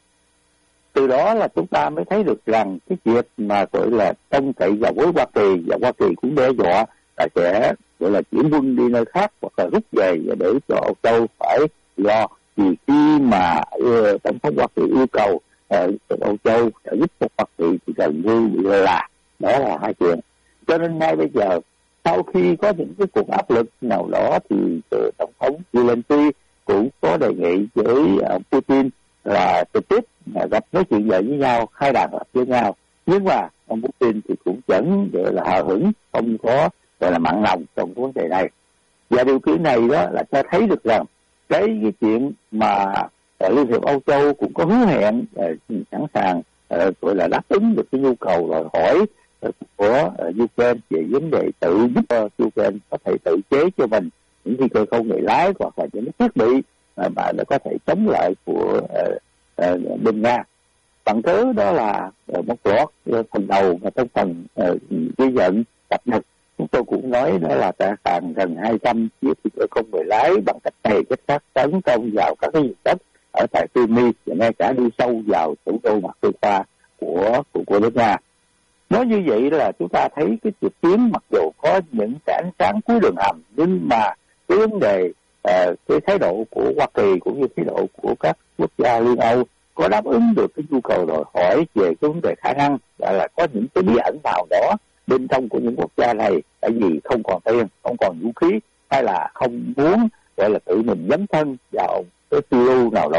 Từ đó là chúng ta mới thấy được rằng cái việc mà gọi là trông cậy vào với Hoa Kỳ, và Hoa Kỳ cũng đe dọa là sẽ gọi là chuyển quân đi nơi khác hoặc là rút về, để cho Âu Châu phải lo. Vì khi mà Tổng thống Hoa Kỳ yêu cầu Âu Châu sẽ giúp cho Hoa Kỳ thì gần như bị là đó là hai chuyện. Cho nên ngay bây giờ sau khi có những cái cuộc áp lực nào đó thì Tổng thống Zelensky cũng có đề nghị với Putin là trực tiếp gặp nói chuyện với nhau, khai đàm với nhau, nhưng mà ông Putin thì cũng vẫn gọi là hờ hững, không có gọi là mặn lòng trong vấn đề này. Và điều kiện này đó là cho thấy được rằng cái chuyện mà Liên hiệp Âu Châu cũng có hứa hẹn sẵn sàng gọi là đáp ứng được cái nhu cầu đòi hỏi của Ukraine về vấn đề tự giúp cho Ukraine có thể tự chế cho mình những phi cơ không người lái hoặc là những thiết bị mà nó có thể chống lại của bên Nga. Bằng cớ đó là một loạt phần đầu mà trong phần ghi nhận cập nhật, chúng tôi cũng nói đó là ta hàng gần 200 chiếc phi cơ không người lái bằng cách này cách khác tấn công vào các cái vùng đất ở tại Crimea, và ngay cả đi sâu vào thủ đô Moscow của nước Nga. Nói như vậy là chúng ta thấy cái cuộc chiến mặc dù có những cái ánh sáng cuối đường hầm, nhưng mà cái vấn đề cái thái độ của Hoa Kỳ cũng như thái độ của các quốc gia Liên Âu có đáp ứng được cái nhu cầu đòi hỏi về cái vấn đề khả năng là có những cái bí ẩn nào đó bên trong của những quốc gia này, tại vì không còn tiền, không còn vũ khí, hay là không muốn gọi là tự mình dấn thân vào cái phiêu lưu nào đó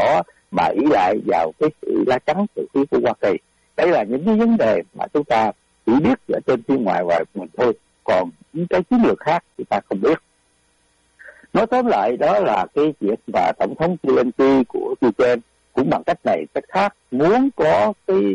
mà ỷ lại vào cái sự lá chắn từ phía của Hoa Kỳ. Đây là những cái vấn đề mà chúng ta chỉ biết ở trên phía ngoài mình thôi, còn những cái chiến lược khác chúng ta không biết. Nói tóm lại đó là cái việc mà tổng thống Zelensky của Ukraine cũng bằng cách này cách khác muốn có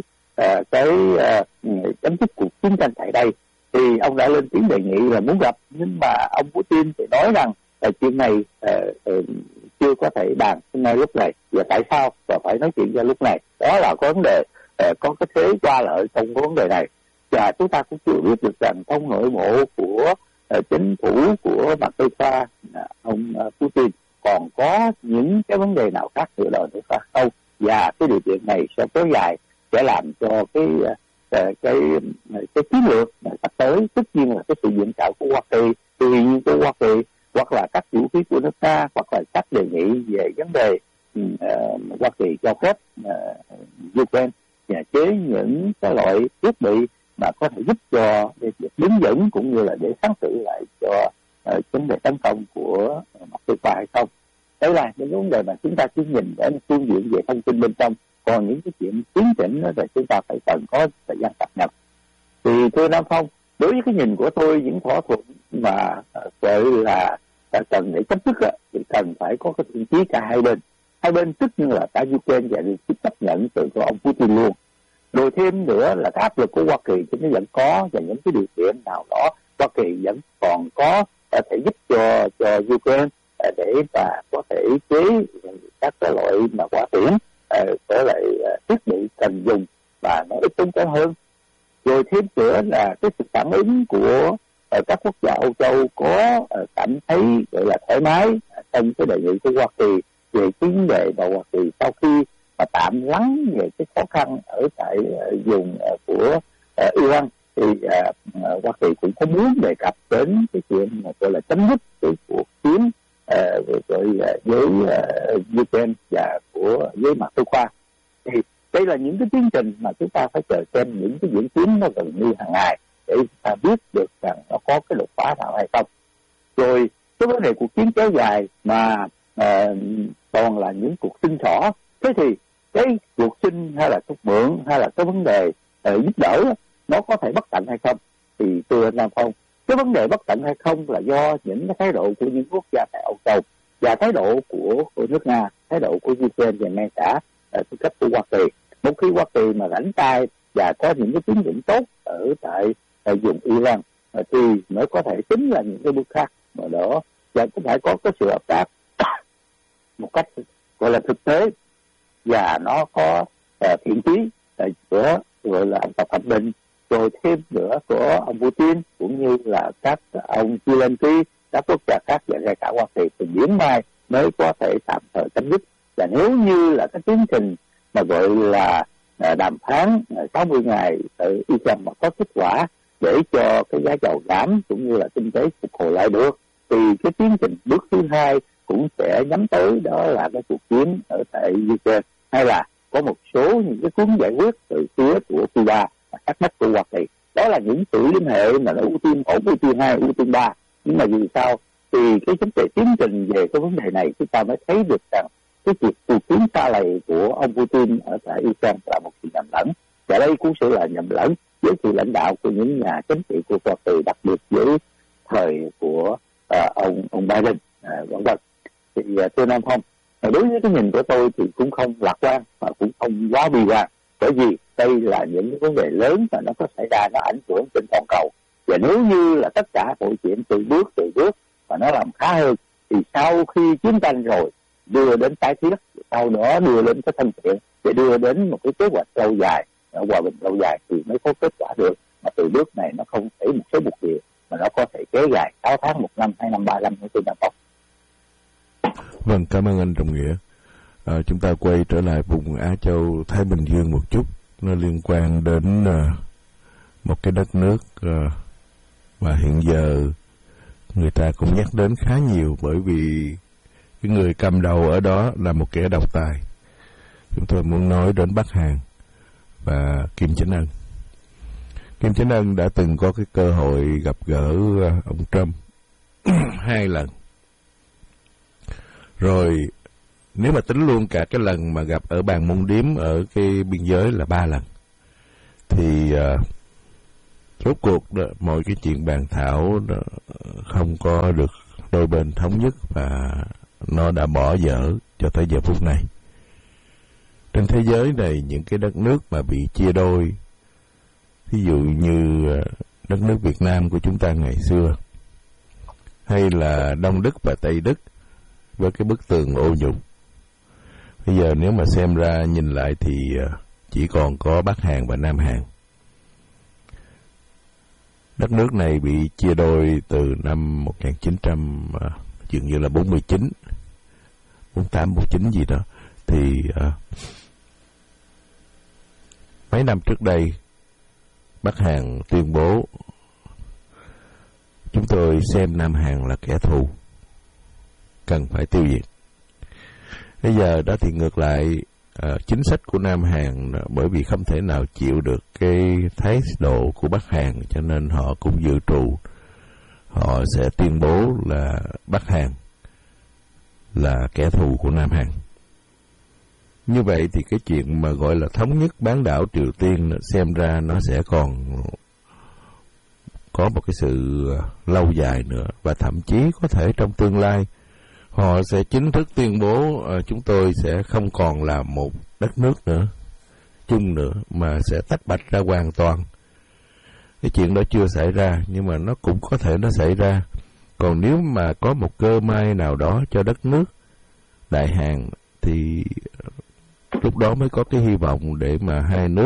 chấm dứt cuộc chiến tranh tại đây, thì ông đã lên tiếng đề nghị là muốn gặp, nhưng mà ông Putin thì nói rằng chuyện này chưa có thể bàn ngay lúc này. Và tại sao và phải nói chuyện vào lúc này? Đó là có vấn đề có cái thế qua lợi trong cái vấn đề này, và chúng ta cũng chưa biết được rằng trong nội bộ của chính phủ của Moscow, ông Putin còn có những cái vấn đề nào khác nữa nữa không, và cái điều kiện này sẽ kéo dài, sẽ làm cho cái chiến lược sắp tới, tất nhiên là cái sự viện trợ của Hoa Kỳ, từ nhiên của Hoa Kỳ, hoặc là các vũ khí của nước ta, hoặc là các đề nghị về vấn đề Hoa Kỳ cho phép Ukraine và chế những cái loại thiết bị mà có thể giúp cho việc đứng vững cũng như là để kháng cự lại cho vấn đề tấn công của Moscow hay không. Đây là những vấn đề mà chúng ta chỉ nhìn đến phương diện về thông tin bên trong, còn những cái chuyện tiến trình đó thì chúng ta phải cần có thời gian cập nhật. Thì thưa Nam Phong, đối với cái nhìn của tôi, những thỏa thuận mà gọi là cần để chấm dứt thì cần phải có cái thiện chí cả hai bên tất nhiên là cả Ukraine và được chấp nhận từ của ông Putin luôn. Rồi thêm nữa là cái áp lực của Hoa Kỳ thì nó vẫn có, và những cái điều kiện nào đó Hoa Kỳ vẫn còn có thể giúp cho Ukraine để mà có thể chế các cái loại mà hỏa tiễn, có lại thiết bị cần dùng và nó ít tốn kém hơn. Rồi thêm nữa là cái sự phản ứng của các quốc gia Âu Châu có cảm thấy gọi là thoải mái trong cái đề nghị của Hoa Kỳ về vấn đề mà Hoa Kỳ sau khi mà tạm lắng về cái khó khăn ở tại vùng của Iran, thì Hoa Kỳ cũng có muốn đề cập đến cái chuyện gọi là chấm dứt cái cuộc chiến với Ukraine và với Moscow. Thì đây là những cái tiến trình mà chúng ta phải chờ xem những cái diễn tiến nó gần như hàng ngày để chúng ta biết được rằng nó có cái đột phá nào hay không. Rồi cái vấn đề cuộc chiến kéo dài mà toàn là những cuộc sinh xỏ, thế thì cái cuộc sinh hay là cuộc mượn hay là cái vấn đề giúp đỡ nó có thể bất tận hay không? Thì thưa Nam Phong, cái vấn đề bất tận hay không là do những cái thái độ của những quốc gia tại Âu Châu và thái độ của nước Nga, thái độ của Ukraine và ngay cả tư cách của Hoa Kỳ. Một khi Hoa Kỳ mà rảnh tay và có những cái tiến triển tốt ở tại vùng Iran thì mới có thể tính là những cái bước khác mà đó, và cũng phải có cái sự hợp tác một cách gọi là thực tế và nó có thiện chí của gọi là ông Tập Cận Bình, rồi thêm nữa của ông Putin cũng như là các ông Zelensky, các quốc gia khác và ngay cả Hoa Kỳ thì biển mai mới có thể tạm thời chấm dứt. Và nếu như là cái tiến trình mà gọi là đàm phán 60 ngày ở Iran mà có kết quả để cho cái giá dầu giảm cũng như là kinh tế phục hồi lại được, thì cái tiến trình bước thứ hai cũng sẽ nhắm tới đó là cái cuộc chiến ở tại Ukraine, hay là có một số những cái hướng giải quyết từ phía của Cuba và các nước của Hoa Kỳ. Đó là những sự liên hệ mà nó ưu tiên 1, ưu tiên 2, ưu tiên 3. Nhưng mà vì sao thì cái vấn đề tiến trình về cái vấn đề này chúng ta mới thấy được rằng cái cuộc chiến xa lầy của ông Putin ở tại Ukraine là một sự nhầm lẫn, và đây cũng sẽ là nhầm lẫn với sự lãnh đạo của những nhà chính trị của Hoa Kỳ, đặc biệt với thời của ông Biden, vân vân. Thì thưa Nam Phong, đối với cái nhìn của tôi thì cũng không lạc quan mà cũng không quá bi quan, bởi vì đây là những cái vấn đề lớn mà nó có xảy ra, nó ảnh hưởng trên toàn cầu. Và nếu như là tất cả mọi chuyện từ bước mà nó làm khá hơn, thì sau khi chiến tranh rồi đưa đến tái thiết, sau đó đưa đến cái thân thiện để đưa đến một cái kế hoạch lâu dài, hòa bình lâu dài thì mới có kết quả được. Mà từ bước này nó không thể một số một điều mà nó có thể kéo dài 6 tháng, 1 năm, 2 năm, 3 năm của tôi Nam Phong. Vâng, cảm ơn anh Trọng Nghĩa. Chúng ta quay trở lại vùng Á Châu Thái Bình Dương một chút, nó liên quan đến một cái đất nước mà hiện giờ người ta cũng nhắc đến khá nhiều, bởi vì cái người cầm đầu ở đó là một kẻ độc tài. Chúng tôi muốn nói đến Bắc Hàn và Kim Chánh Ân. Kim Chánh Ân đã từng có cái cơ hội gặp gỡ ông Trump 2 lần. Rồi nếu mà tính luôn cả cái lần mà gặp ở bàn Môn Điếm ở cái biên giới là 3 lần, thì rốt cuộc đó, mọi cái chuyện bàn thảo đó không có được đôi bên thống nhất và nó đã bỏ dở cho tới giờ phút này. Trên thế giới này, những cái đất nước mà bị chia đôi, ví dụ như đất nước Việt Nam của chúng ta ngày xưa, hay là Đông Đức và Tây Đức với cái bức tường ô nhục, bây giờ nếu mà xem ra nhìn lại thì chỉ còn có Bắc Hàn và Nam Hàn. Đất nước này bị chia đôi từ năm 1900 dường như là 49, 48, 49 gì đó. Thì mấy năm trước đây, Bắc Hàn tuyên bố chúng tôi xem Nam Hàn là kẻ thù, cần phải tiêu diệt. Bây giờ đó thì ngược lại, chính sách của Nam Hàn bởi vì không thể nào chịu được cái thái độ của Bắc Hàn, cho nên họ cũng dự trù họ sẽ tuyên bố là Bắc Hàn là kẻ thù của Nam Hàn. Như vậy thì cái chuyện mà gọi là thống nhất bán đảo Triều Tiên xem ra nó sẽ còn có một cái sự lâu dài nữa, và thậm chí có thể trong tương lai họ sẽ chính thức tuyên bố chúng tôi sẽ không còn là một đất nước nữa, chung nữa, mà sẽ tách bạch ra hoàn toàn. Cái chuyện đó chưa xảy ra, nhưng mà nó cũng có thể nó xảy ra. Còn nếu mà có một cơ may nào đó cho đất nước Đại Hàn thì lúc đó mới có cái hy vọng để mà hai nước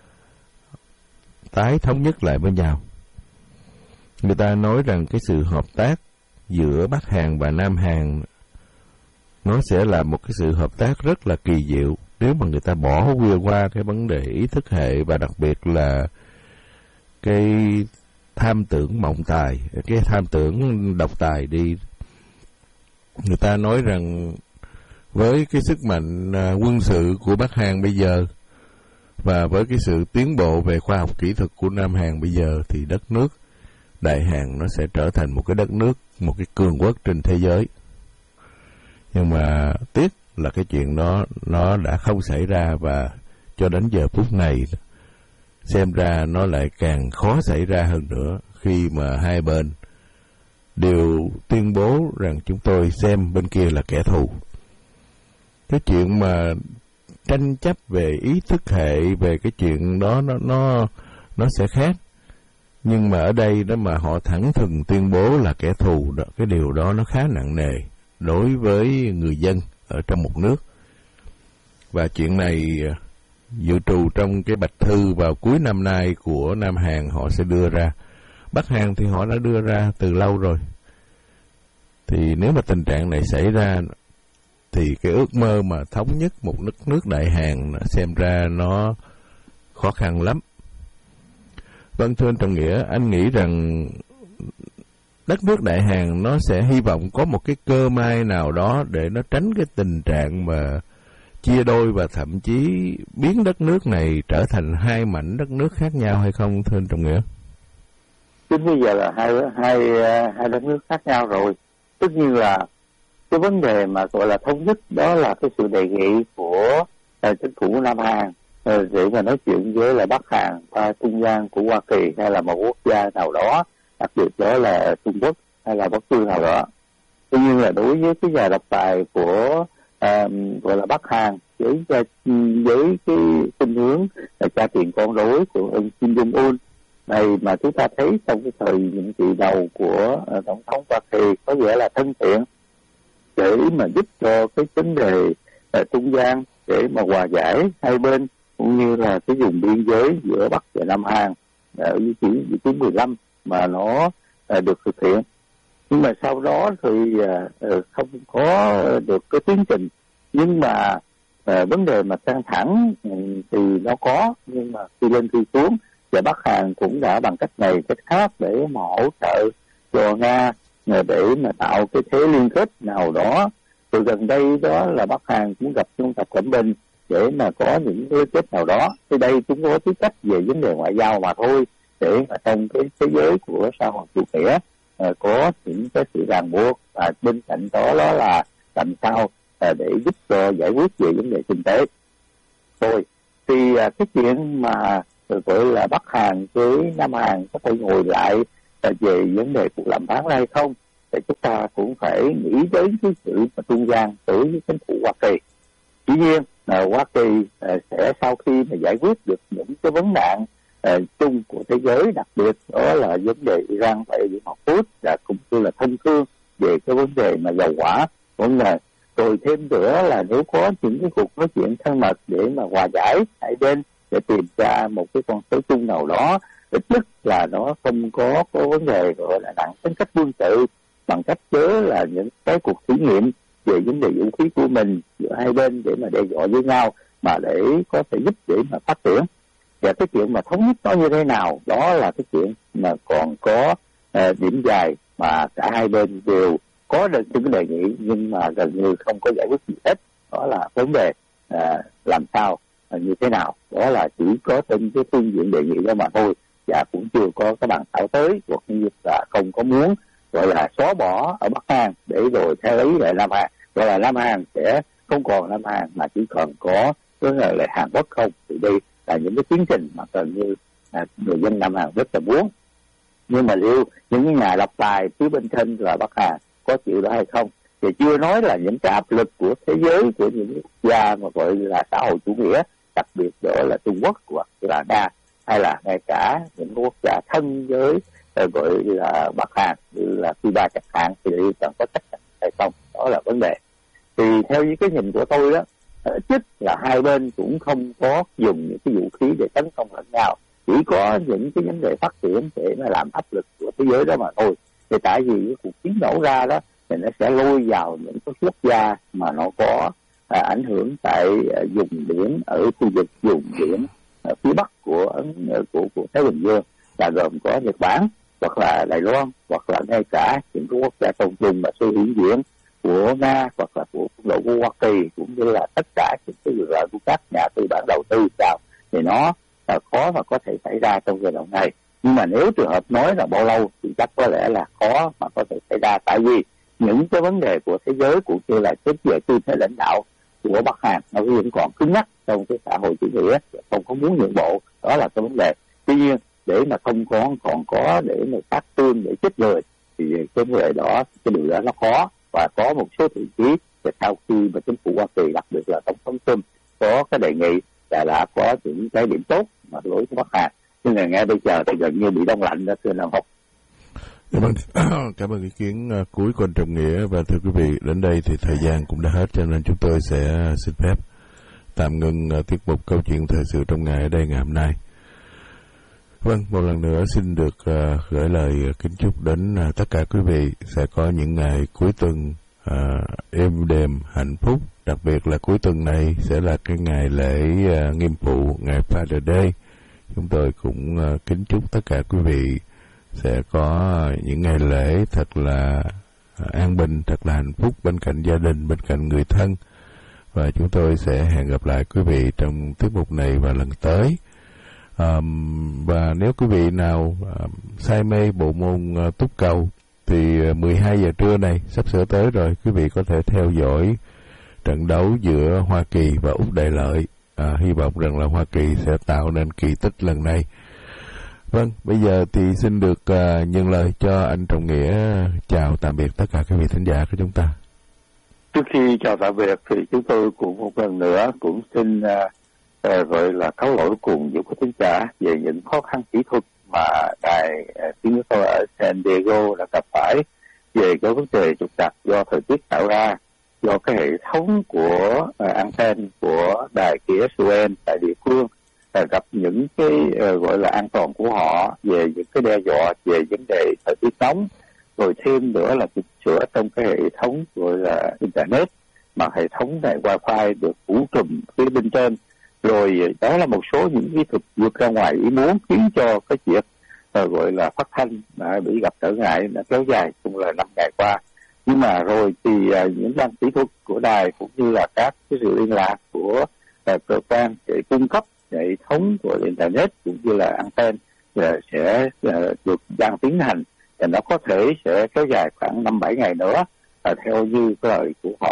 tái thống nhất lại với nhau. Người ta nói rằng cái sự hợp tác giữa Bắc Hàn và Nam Hàn nó sẽ là một cái sự hợp tác rất là kỳ diệu nếu mà người ta bỏ qua cái vấn đề ý thức hệ, và đặc biệt là cái tham tưởng mộng tài, cái tham tưởng độc tài đi. Người ta nói rằng với cái sức mạnh quân sự của Bắc Hàn bây giờ và với cái sự tiến bộ về khoa học kỹ thuật của Nam Hàn bây giờ thì đất nước Đại Hàn nó sẽ trở thành một cái đất nước, một cái cường quốc trên thế giới. Nhưng mà tiếc là cái chuyện đó nó đã không xảy ra, và cho đến giờ phút này xem ra nó lại càng khó xảy ra hơn nữa, khi mà hai bên đều tuyên bố rằng chúng tôi xem bên kia là kẻ thù. Cái chuyện mà tranh chấp về ý thức hệ, về cái chuyện đó nó sẽ khác. Nhưng mà ở đây đó mà họ thẳng thừng tuyên bố là kẻ thù đó, cái điều đó nó khá nặng nề đối với người dân ở trong một nước. Và chuyện này dự trù trong cái bạch thư vào cuối năm nay của Nam Hàn họ sẽ đưa ra. Bắc Hàn thì họ đã đưa ra từ lâu rồi. Thì nếu mà tình trạng này xảy ra thì cái ước mơ mà thống nhất một đất nước Đại Hàn xem ra nó khó khăn lắm. Vâng, thưa anh Trọng Nghĩa, anh nghĩ rằng đất nước Đại Hàn nó sẽ hy vọng có một cái cơ may nào đó để nó tránh cái tình trạng mà chia đôi và thậm chí biến đất nước này trở thành hai mảnh đất nước khác nhau hay không, thưa anh Trọng Nghĩa? Chứ bây giờ là hai đất nước khác nhau rồi. Tất nhiên là cái vấn đề mà gọi là thống nhất đó là cái sự đề nghị của chính phủ Nam Hàn để mà nói chuyện với là Bắc Hàn và trung gian của Hoa Kỳ hay là một quốc gia nào đó, đặc biệt đó là Trung Quốc hay là bất cứ nào đó. Tuy nhiên là đối với cái nhà độc tài của gọi là Bắc Hàn với cái khuynh hướng là cha tiền con rối của ông Kim Jong Un này, mà chúng ta thấy trong cái thời nhiệm kỳ đầu của tổng thống Hoa Kỳ có vẻ là thân thiện để mà giúp cho cái vấn đề trung gian để mà hòa giải hai bên, cũng như là cái vùng biên giới giữa Bắc và Nam Hàn ở vị trí 15 mà nó được thực hiện. Nhưng mà sau đó thì không có được cái tiến trình. Nhưng mà vấn đề mà căng thẳng thì nó có, nhưng mà khi lên khi xuống, và Bắc Hàn cũng đã bằng cách này cách khác để mà hỗ trợ cho Nga để mà tạo cái thế liên kết nào đó. Từ gần đây đó là Bắc Hàn cũng gặp trong Tập Cận Bình để mà có những liên kết nào đó. Thì đây cũng có tư cách về vấn đề ngoại giao mà thôi, để mà trong cái thế giới của xã hội chủ nghĩa có những cái sự ràng buộc, và bên cạnh đó là làm sao để giúp cho giải quyết về vấn đề kinh tế. Rồi thì cái chuyện mà gọi là Bắc Hàn với Nam Hàn có thể ngồi lại về vấn đề cuộc đàm phán hay không, thì chúng ta cũng phải nghĩ đến cái sự trung gian đối với chính phủ Hoa Kỳ. Tuy nhiên Hoa Kỳ sẽ sau khi mà giải quyết được những cái vấn nạn chung của thế giới, đặc biệt đó là vấn đề Iran và Liên Hợp Quốc, và cũng như là thông thương về cái vấn đề mà dầu hỏa vấn đề. Rồi thêm nữa là nếu có những cái cuộc nói chuyện thân mật để mà hòa giải hai bên, để tìm ra một cái con số chung nào đó, ít nhất là nó không có vấn đề gọi là nặng tính cách quân sự, bằng cách chớ là những cái cuộc thí nghiệm về vấn đề vũ khí của mình giữa hai bên để mà đe dọa với nhau, mà để có thể giúp để mà phát triển. Và cái chuyện mà thống nhất nó như thế nào, đó là cái chuyện mà còn có điểm dài mà cả hai bên đều có được những cái đề nghị nhưng mà gần như không có giải quyết gì hết. Đó là vấn đề làm sao như thế nào, đó là chỉ có trên cái phương diện đề nghị đó mà thôi, và cũng chưa có cái bàn thảo tới, hoặc như là không có muốn gọi là xóa bỏ ở Bắc Hàn để rồi theo ý lại Nam Hàn, gọi là Nam Hàn sẽ không còn Nam Hàn mà chỉ còn có cái là Hàn Quốc không. Thì đây là những cái tiến trình mà gần như người dân Nam Hàn rất là muốn. Nhưng mà liệu những nhà độc tài phía bên trên là Bắc Hàn có chịu đó hay không, thì chưa nói là những cái áp lực của thế giới, của những quốc gia mà gọi là xã hội chủ nghĩa, đặc biệt đó là Trung Quốc hoặc là Nga, hay là ngay cả những quốc gia thân với gọi là Bắc Hàn như là Cuba chẳng hạn, thì liệu cần có chắc chắn hay không, đó là vấn đề. Thì theo những cái nhìn của tôi đó, ít nhất là hai bên cũng không có dùng những cái vũ khí để tấn công lẫn nhau, chỉ có những cái vấn đề phát triển để mà làm áp lực của thế giới đó mà thôi. Thì tại vì cái cuộc chiến nổ ra đó thì nó sẽ lôi vào những cái quốc gia mà nó có ảnh hưởng tại vùng biển ở khu vực vùng biển ở phía bắc của Thái Bình Dương, là gồm có Nhật Bản hoặc là Đài Loan, hoặc là ngay cả những cái quốc gia trong vùng và sự hiện diện của Nga hoặc là của quân đội của Hoa Kỳ, cũng như là tất cả những cái việc của các nhà tư bản đầu tư sao, thì nó khó mà có thể xảy ra trong giai đoạn này. Nhưng mà nếu trường hợp nói là bao lâu thì chắc có lẽ là khó mà có thể xảy ra, tại vì những cái vấn đề của thế giới cũng như là cái về tư thế lãnh đạo của Bắc Hàn nó vẫn còn cứng nhắc trong cái xã hội chủ nghĩa, không có muốn nhượng bộ, đó là cái vấn đề. Tuy nhiên để mà không còn có để mà sát thương để chết người thì cái vấn đề đó, cái điều đó nó khó, và có một số vị trí sau khi mà chính phủ Hoa Kỳ, đặc biệt là tổng thống Trump có cái đề nghị là đã có những cái điểm tốt mà đối với Bắc Hàn, nhưng mà ngay bây giờ thì gần như bị đông lạnh đó, thưa Nam Hùng. Cảm ơn ý kiến cuối của anh Trọng Nghĩa. Và thưa quý vị, đến đây thì thời gian cũng đã hết, cho nên chúng tôi sẽ xin phép tạm ngừng tiết mục Câu chuyện thời sự trong ngày ở đây ngày hôm nay. Vâng, một lần nữa xin được gửi lời kính chúc đến tất cả quý vị sẽ có những ngày cuối tuần êm đềm, hạnh phúc. Đặc biệt là cuối tuần này sẽ là cái ngày lễ nghiêm phụ, ngày Father Day. Chúng tôi cũng kính chúc tất cả quý vị sẽ có những ngày lễ thật là an bình, thật là hạnh phúc bên cạnh gia đình, bên cạnh người thân. Và chúng tôi sẽ hẹn gặp lại quý vị trong tiết mục này vào lần tới. Và nếu quý vị nào say mê bộ môn túc cầu thì 12 giờ trưa này sắp sửa tới rồi, quý vị có thể theo dõi trận đấu giữa Hoa Kỳ và Úc Đại Lợi. Hy vọng rằng là Hoa Kỳ sẽ tạo nên kỳ tích lần này. Vâng, bây giờ thì xin được nhận lời cho anh Trọng Nghĩa chào tạm biệt tất cả quý vị thính giả của chúng ta. Trước khi chào tạm biệt thì chúng tôi cũng một lần nữa cũng xin gọi là cáo lỗi cùng với quý thính giả về những khó khăn kỹ thuật mà đài tiếng nói ở San Diego đã gặp phải về cái vấn đề trục trặc do thời tiết tạo ra, do cái hệ thống của anten của đài kia Suez tại địa phương gặp những cái gọi là an toàn của họ về những cái đe dọa về vấn đề thời tiết nóng, rồi thêm nữa là chỉnh sửa trong cái hệ thống gọi là internet, mà hệ thống này wifi được phủ trùm phía bên trên, rồi đó là một số những kỹ thuật vượt ra ngoài ý muốn khiến cho cái việc gọi là phát thanh bị gặp trở ngại đã kéo dài cũng là 5 ngày qua. Nhưng mà rồi thì những ban kỹ thuật của đài cũng như là các cái sự liên lạc của cơ quan để cung cấp hệ thống của internet cũng như là anten sẽ được đang tiến hành, và nó có thể sẽ kéo dài khoảng 5-7 ngày nữa theo như cái lời của họ.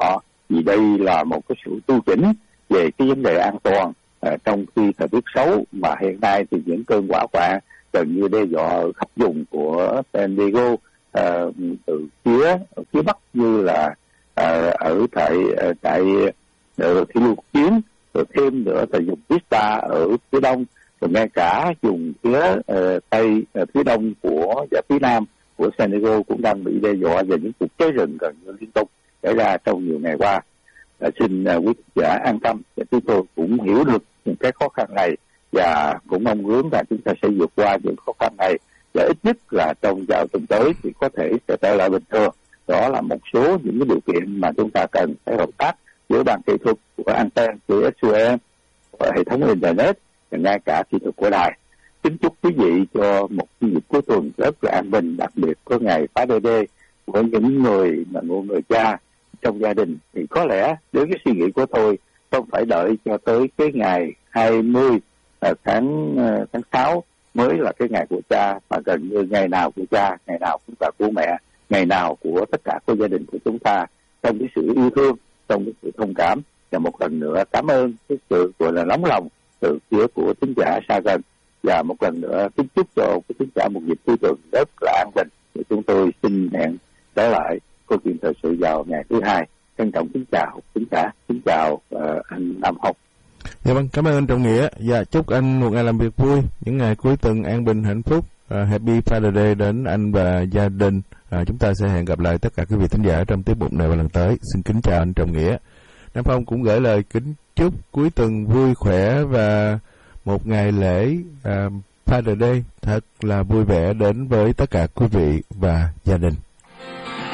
vì đây là một cái sự tu chỉnh về cái vấn đề an toàn trong khi thời tiết xấu, mà hiện nay thì những cơn hỏa hoạn gần như đe dọa khắp vùng của San Diego, từ phía bắc như là ở tại Thị Lục Chiến, rồi thêm nữa tại vùng Vista ở phía đông, rồi ngay cả vùng phía tây, phía đông và phía nam của San Diego cũng đang bị đe dọa về những cuộc cháy rừng gần như liên tục xảy ra trong nhiều ngày qua. Xin quý giả an tâm, và chúng tôi cũng hiểu được những cái khó khăn này và cũng mong muốn là chúng ta sẽ vượt qua những khó khăn này, và ít nhất là trong vài tuần tới thì có thể sẽ trở lại bình thường. Đó là một số những cái điều kiện mà chúng ta cần phải hợp tác giữa ban kỹ thuật của anten, của SUM, và hệ thống internet, và ngay cả kỹ thuật của đài. Kính chúc quý vị cho một dịp cuối tuần rất là an bình, đặc biệt có ngày phá DD của những người mà người cha trong gia đình. Thì có lẽ với cái suy nghĩ của tôi, không phải đợi cho tới cái ngày 20 tháng 6 mới là cái ngày của cha, mà gần như ngày nào của cha, ngày nào cũng là của mẹ, ngày nào của tất cả các gia đình của chúng ta, trong cái sự yêu thương, trong cái sự thông cảm. Và một lần nữa cảm ơn cái sự gọi là nóng lòng từ phía của thính giả xa gần, và một lần nữa kính chúc cho cái thính giả một dịp cuối tuần rất là an bình. Thì chúng tôi xin hẹn trở lại câu chuyện thời sự vào ngày thứ hai. Trân trọng kính chào thính giả, kính chào anh Nam Hồng. Dạ vâng, cảm ơn anh Trọng Nghĩa, và chúc anh một ngày làm việc vui, những ngày cuối tuần an bình hạnh phúc. Happy Father Day đến anh và gia đình. Chúng ta sẽ hẹn gặp lại tất cả quý vị thính giả trong tiết mục này vào lần tới. Xin kính chào anh Trọng Nghĩa. Nam Phong cũng gửi lời kính chúc cuối tuần vui khỏe và một ngày lễ Father Day thật là vui vẻ đến với tất cả quý vị và gia đình.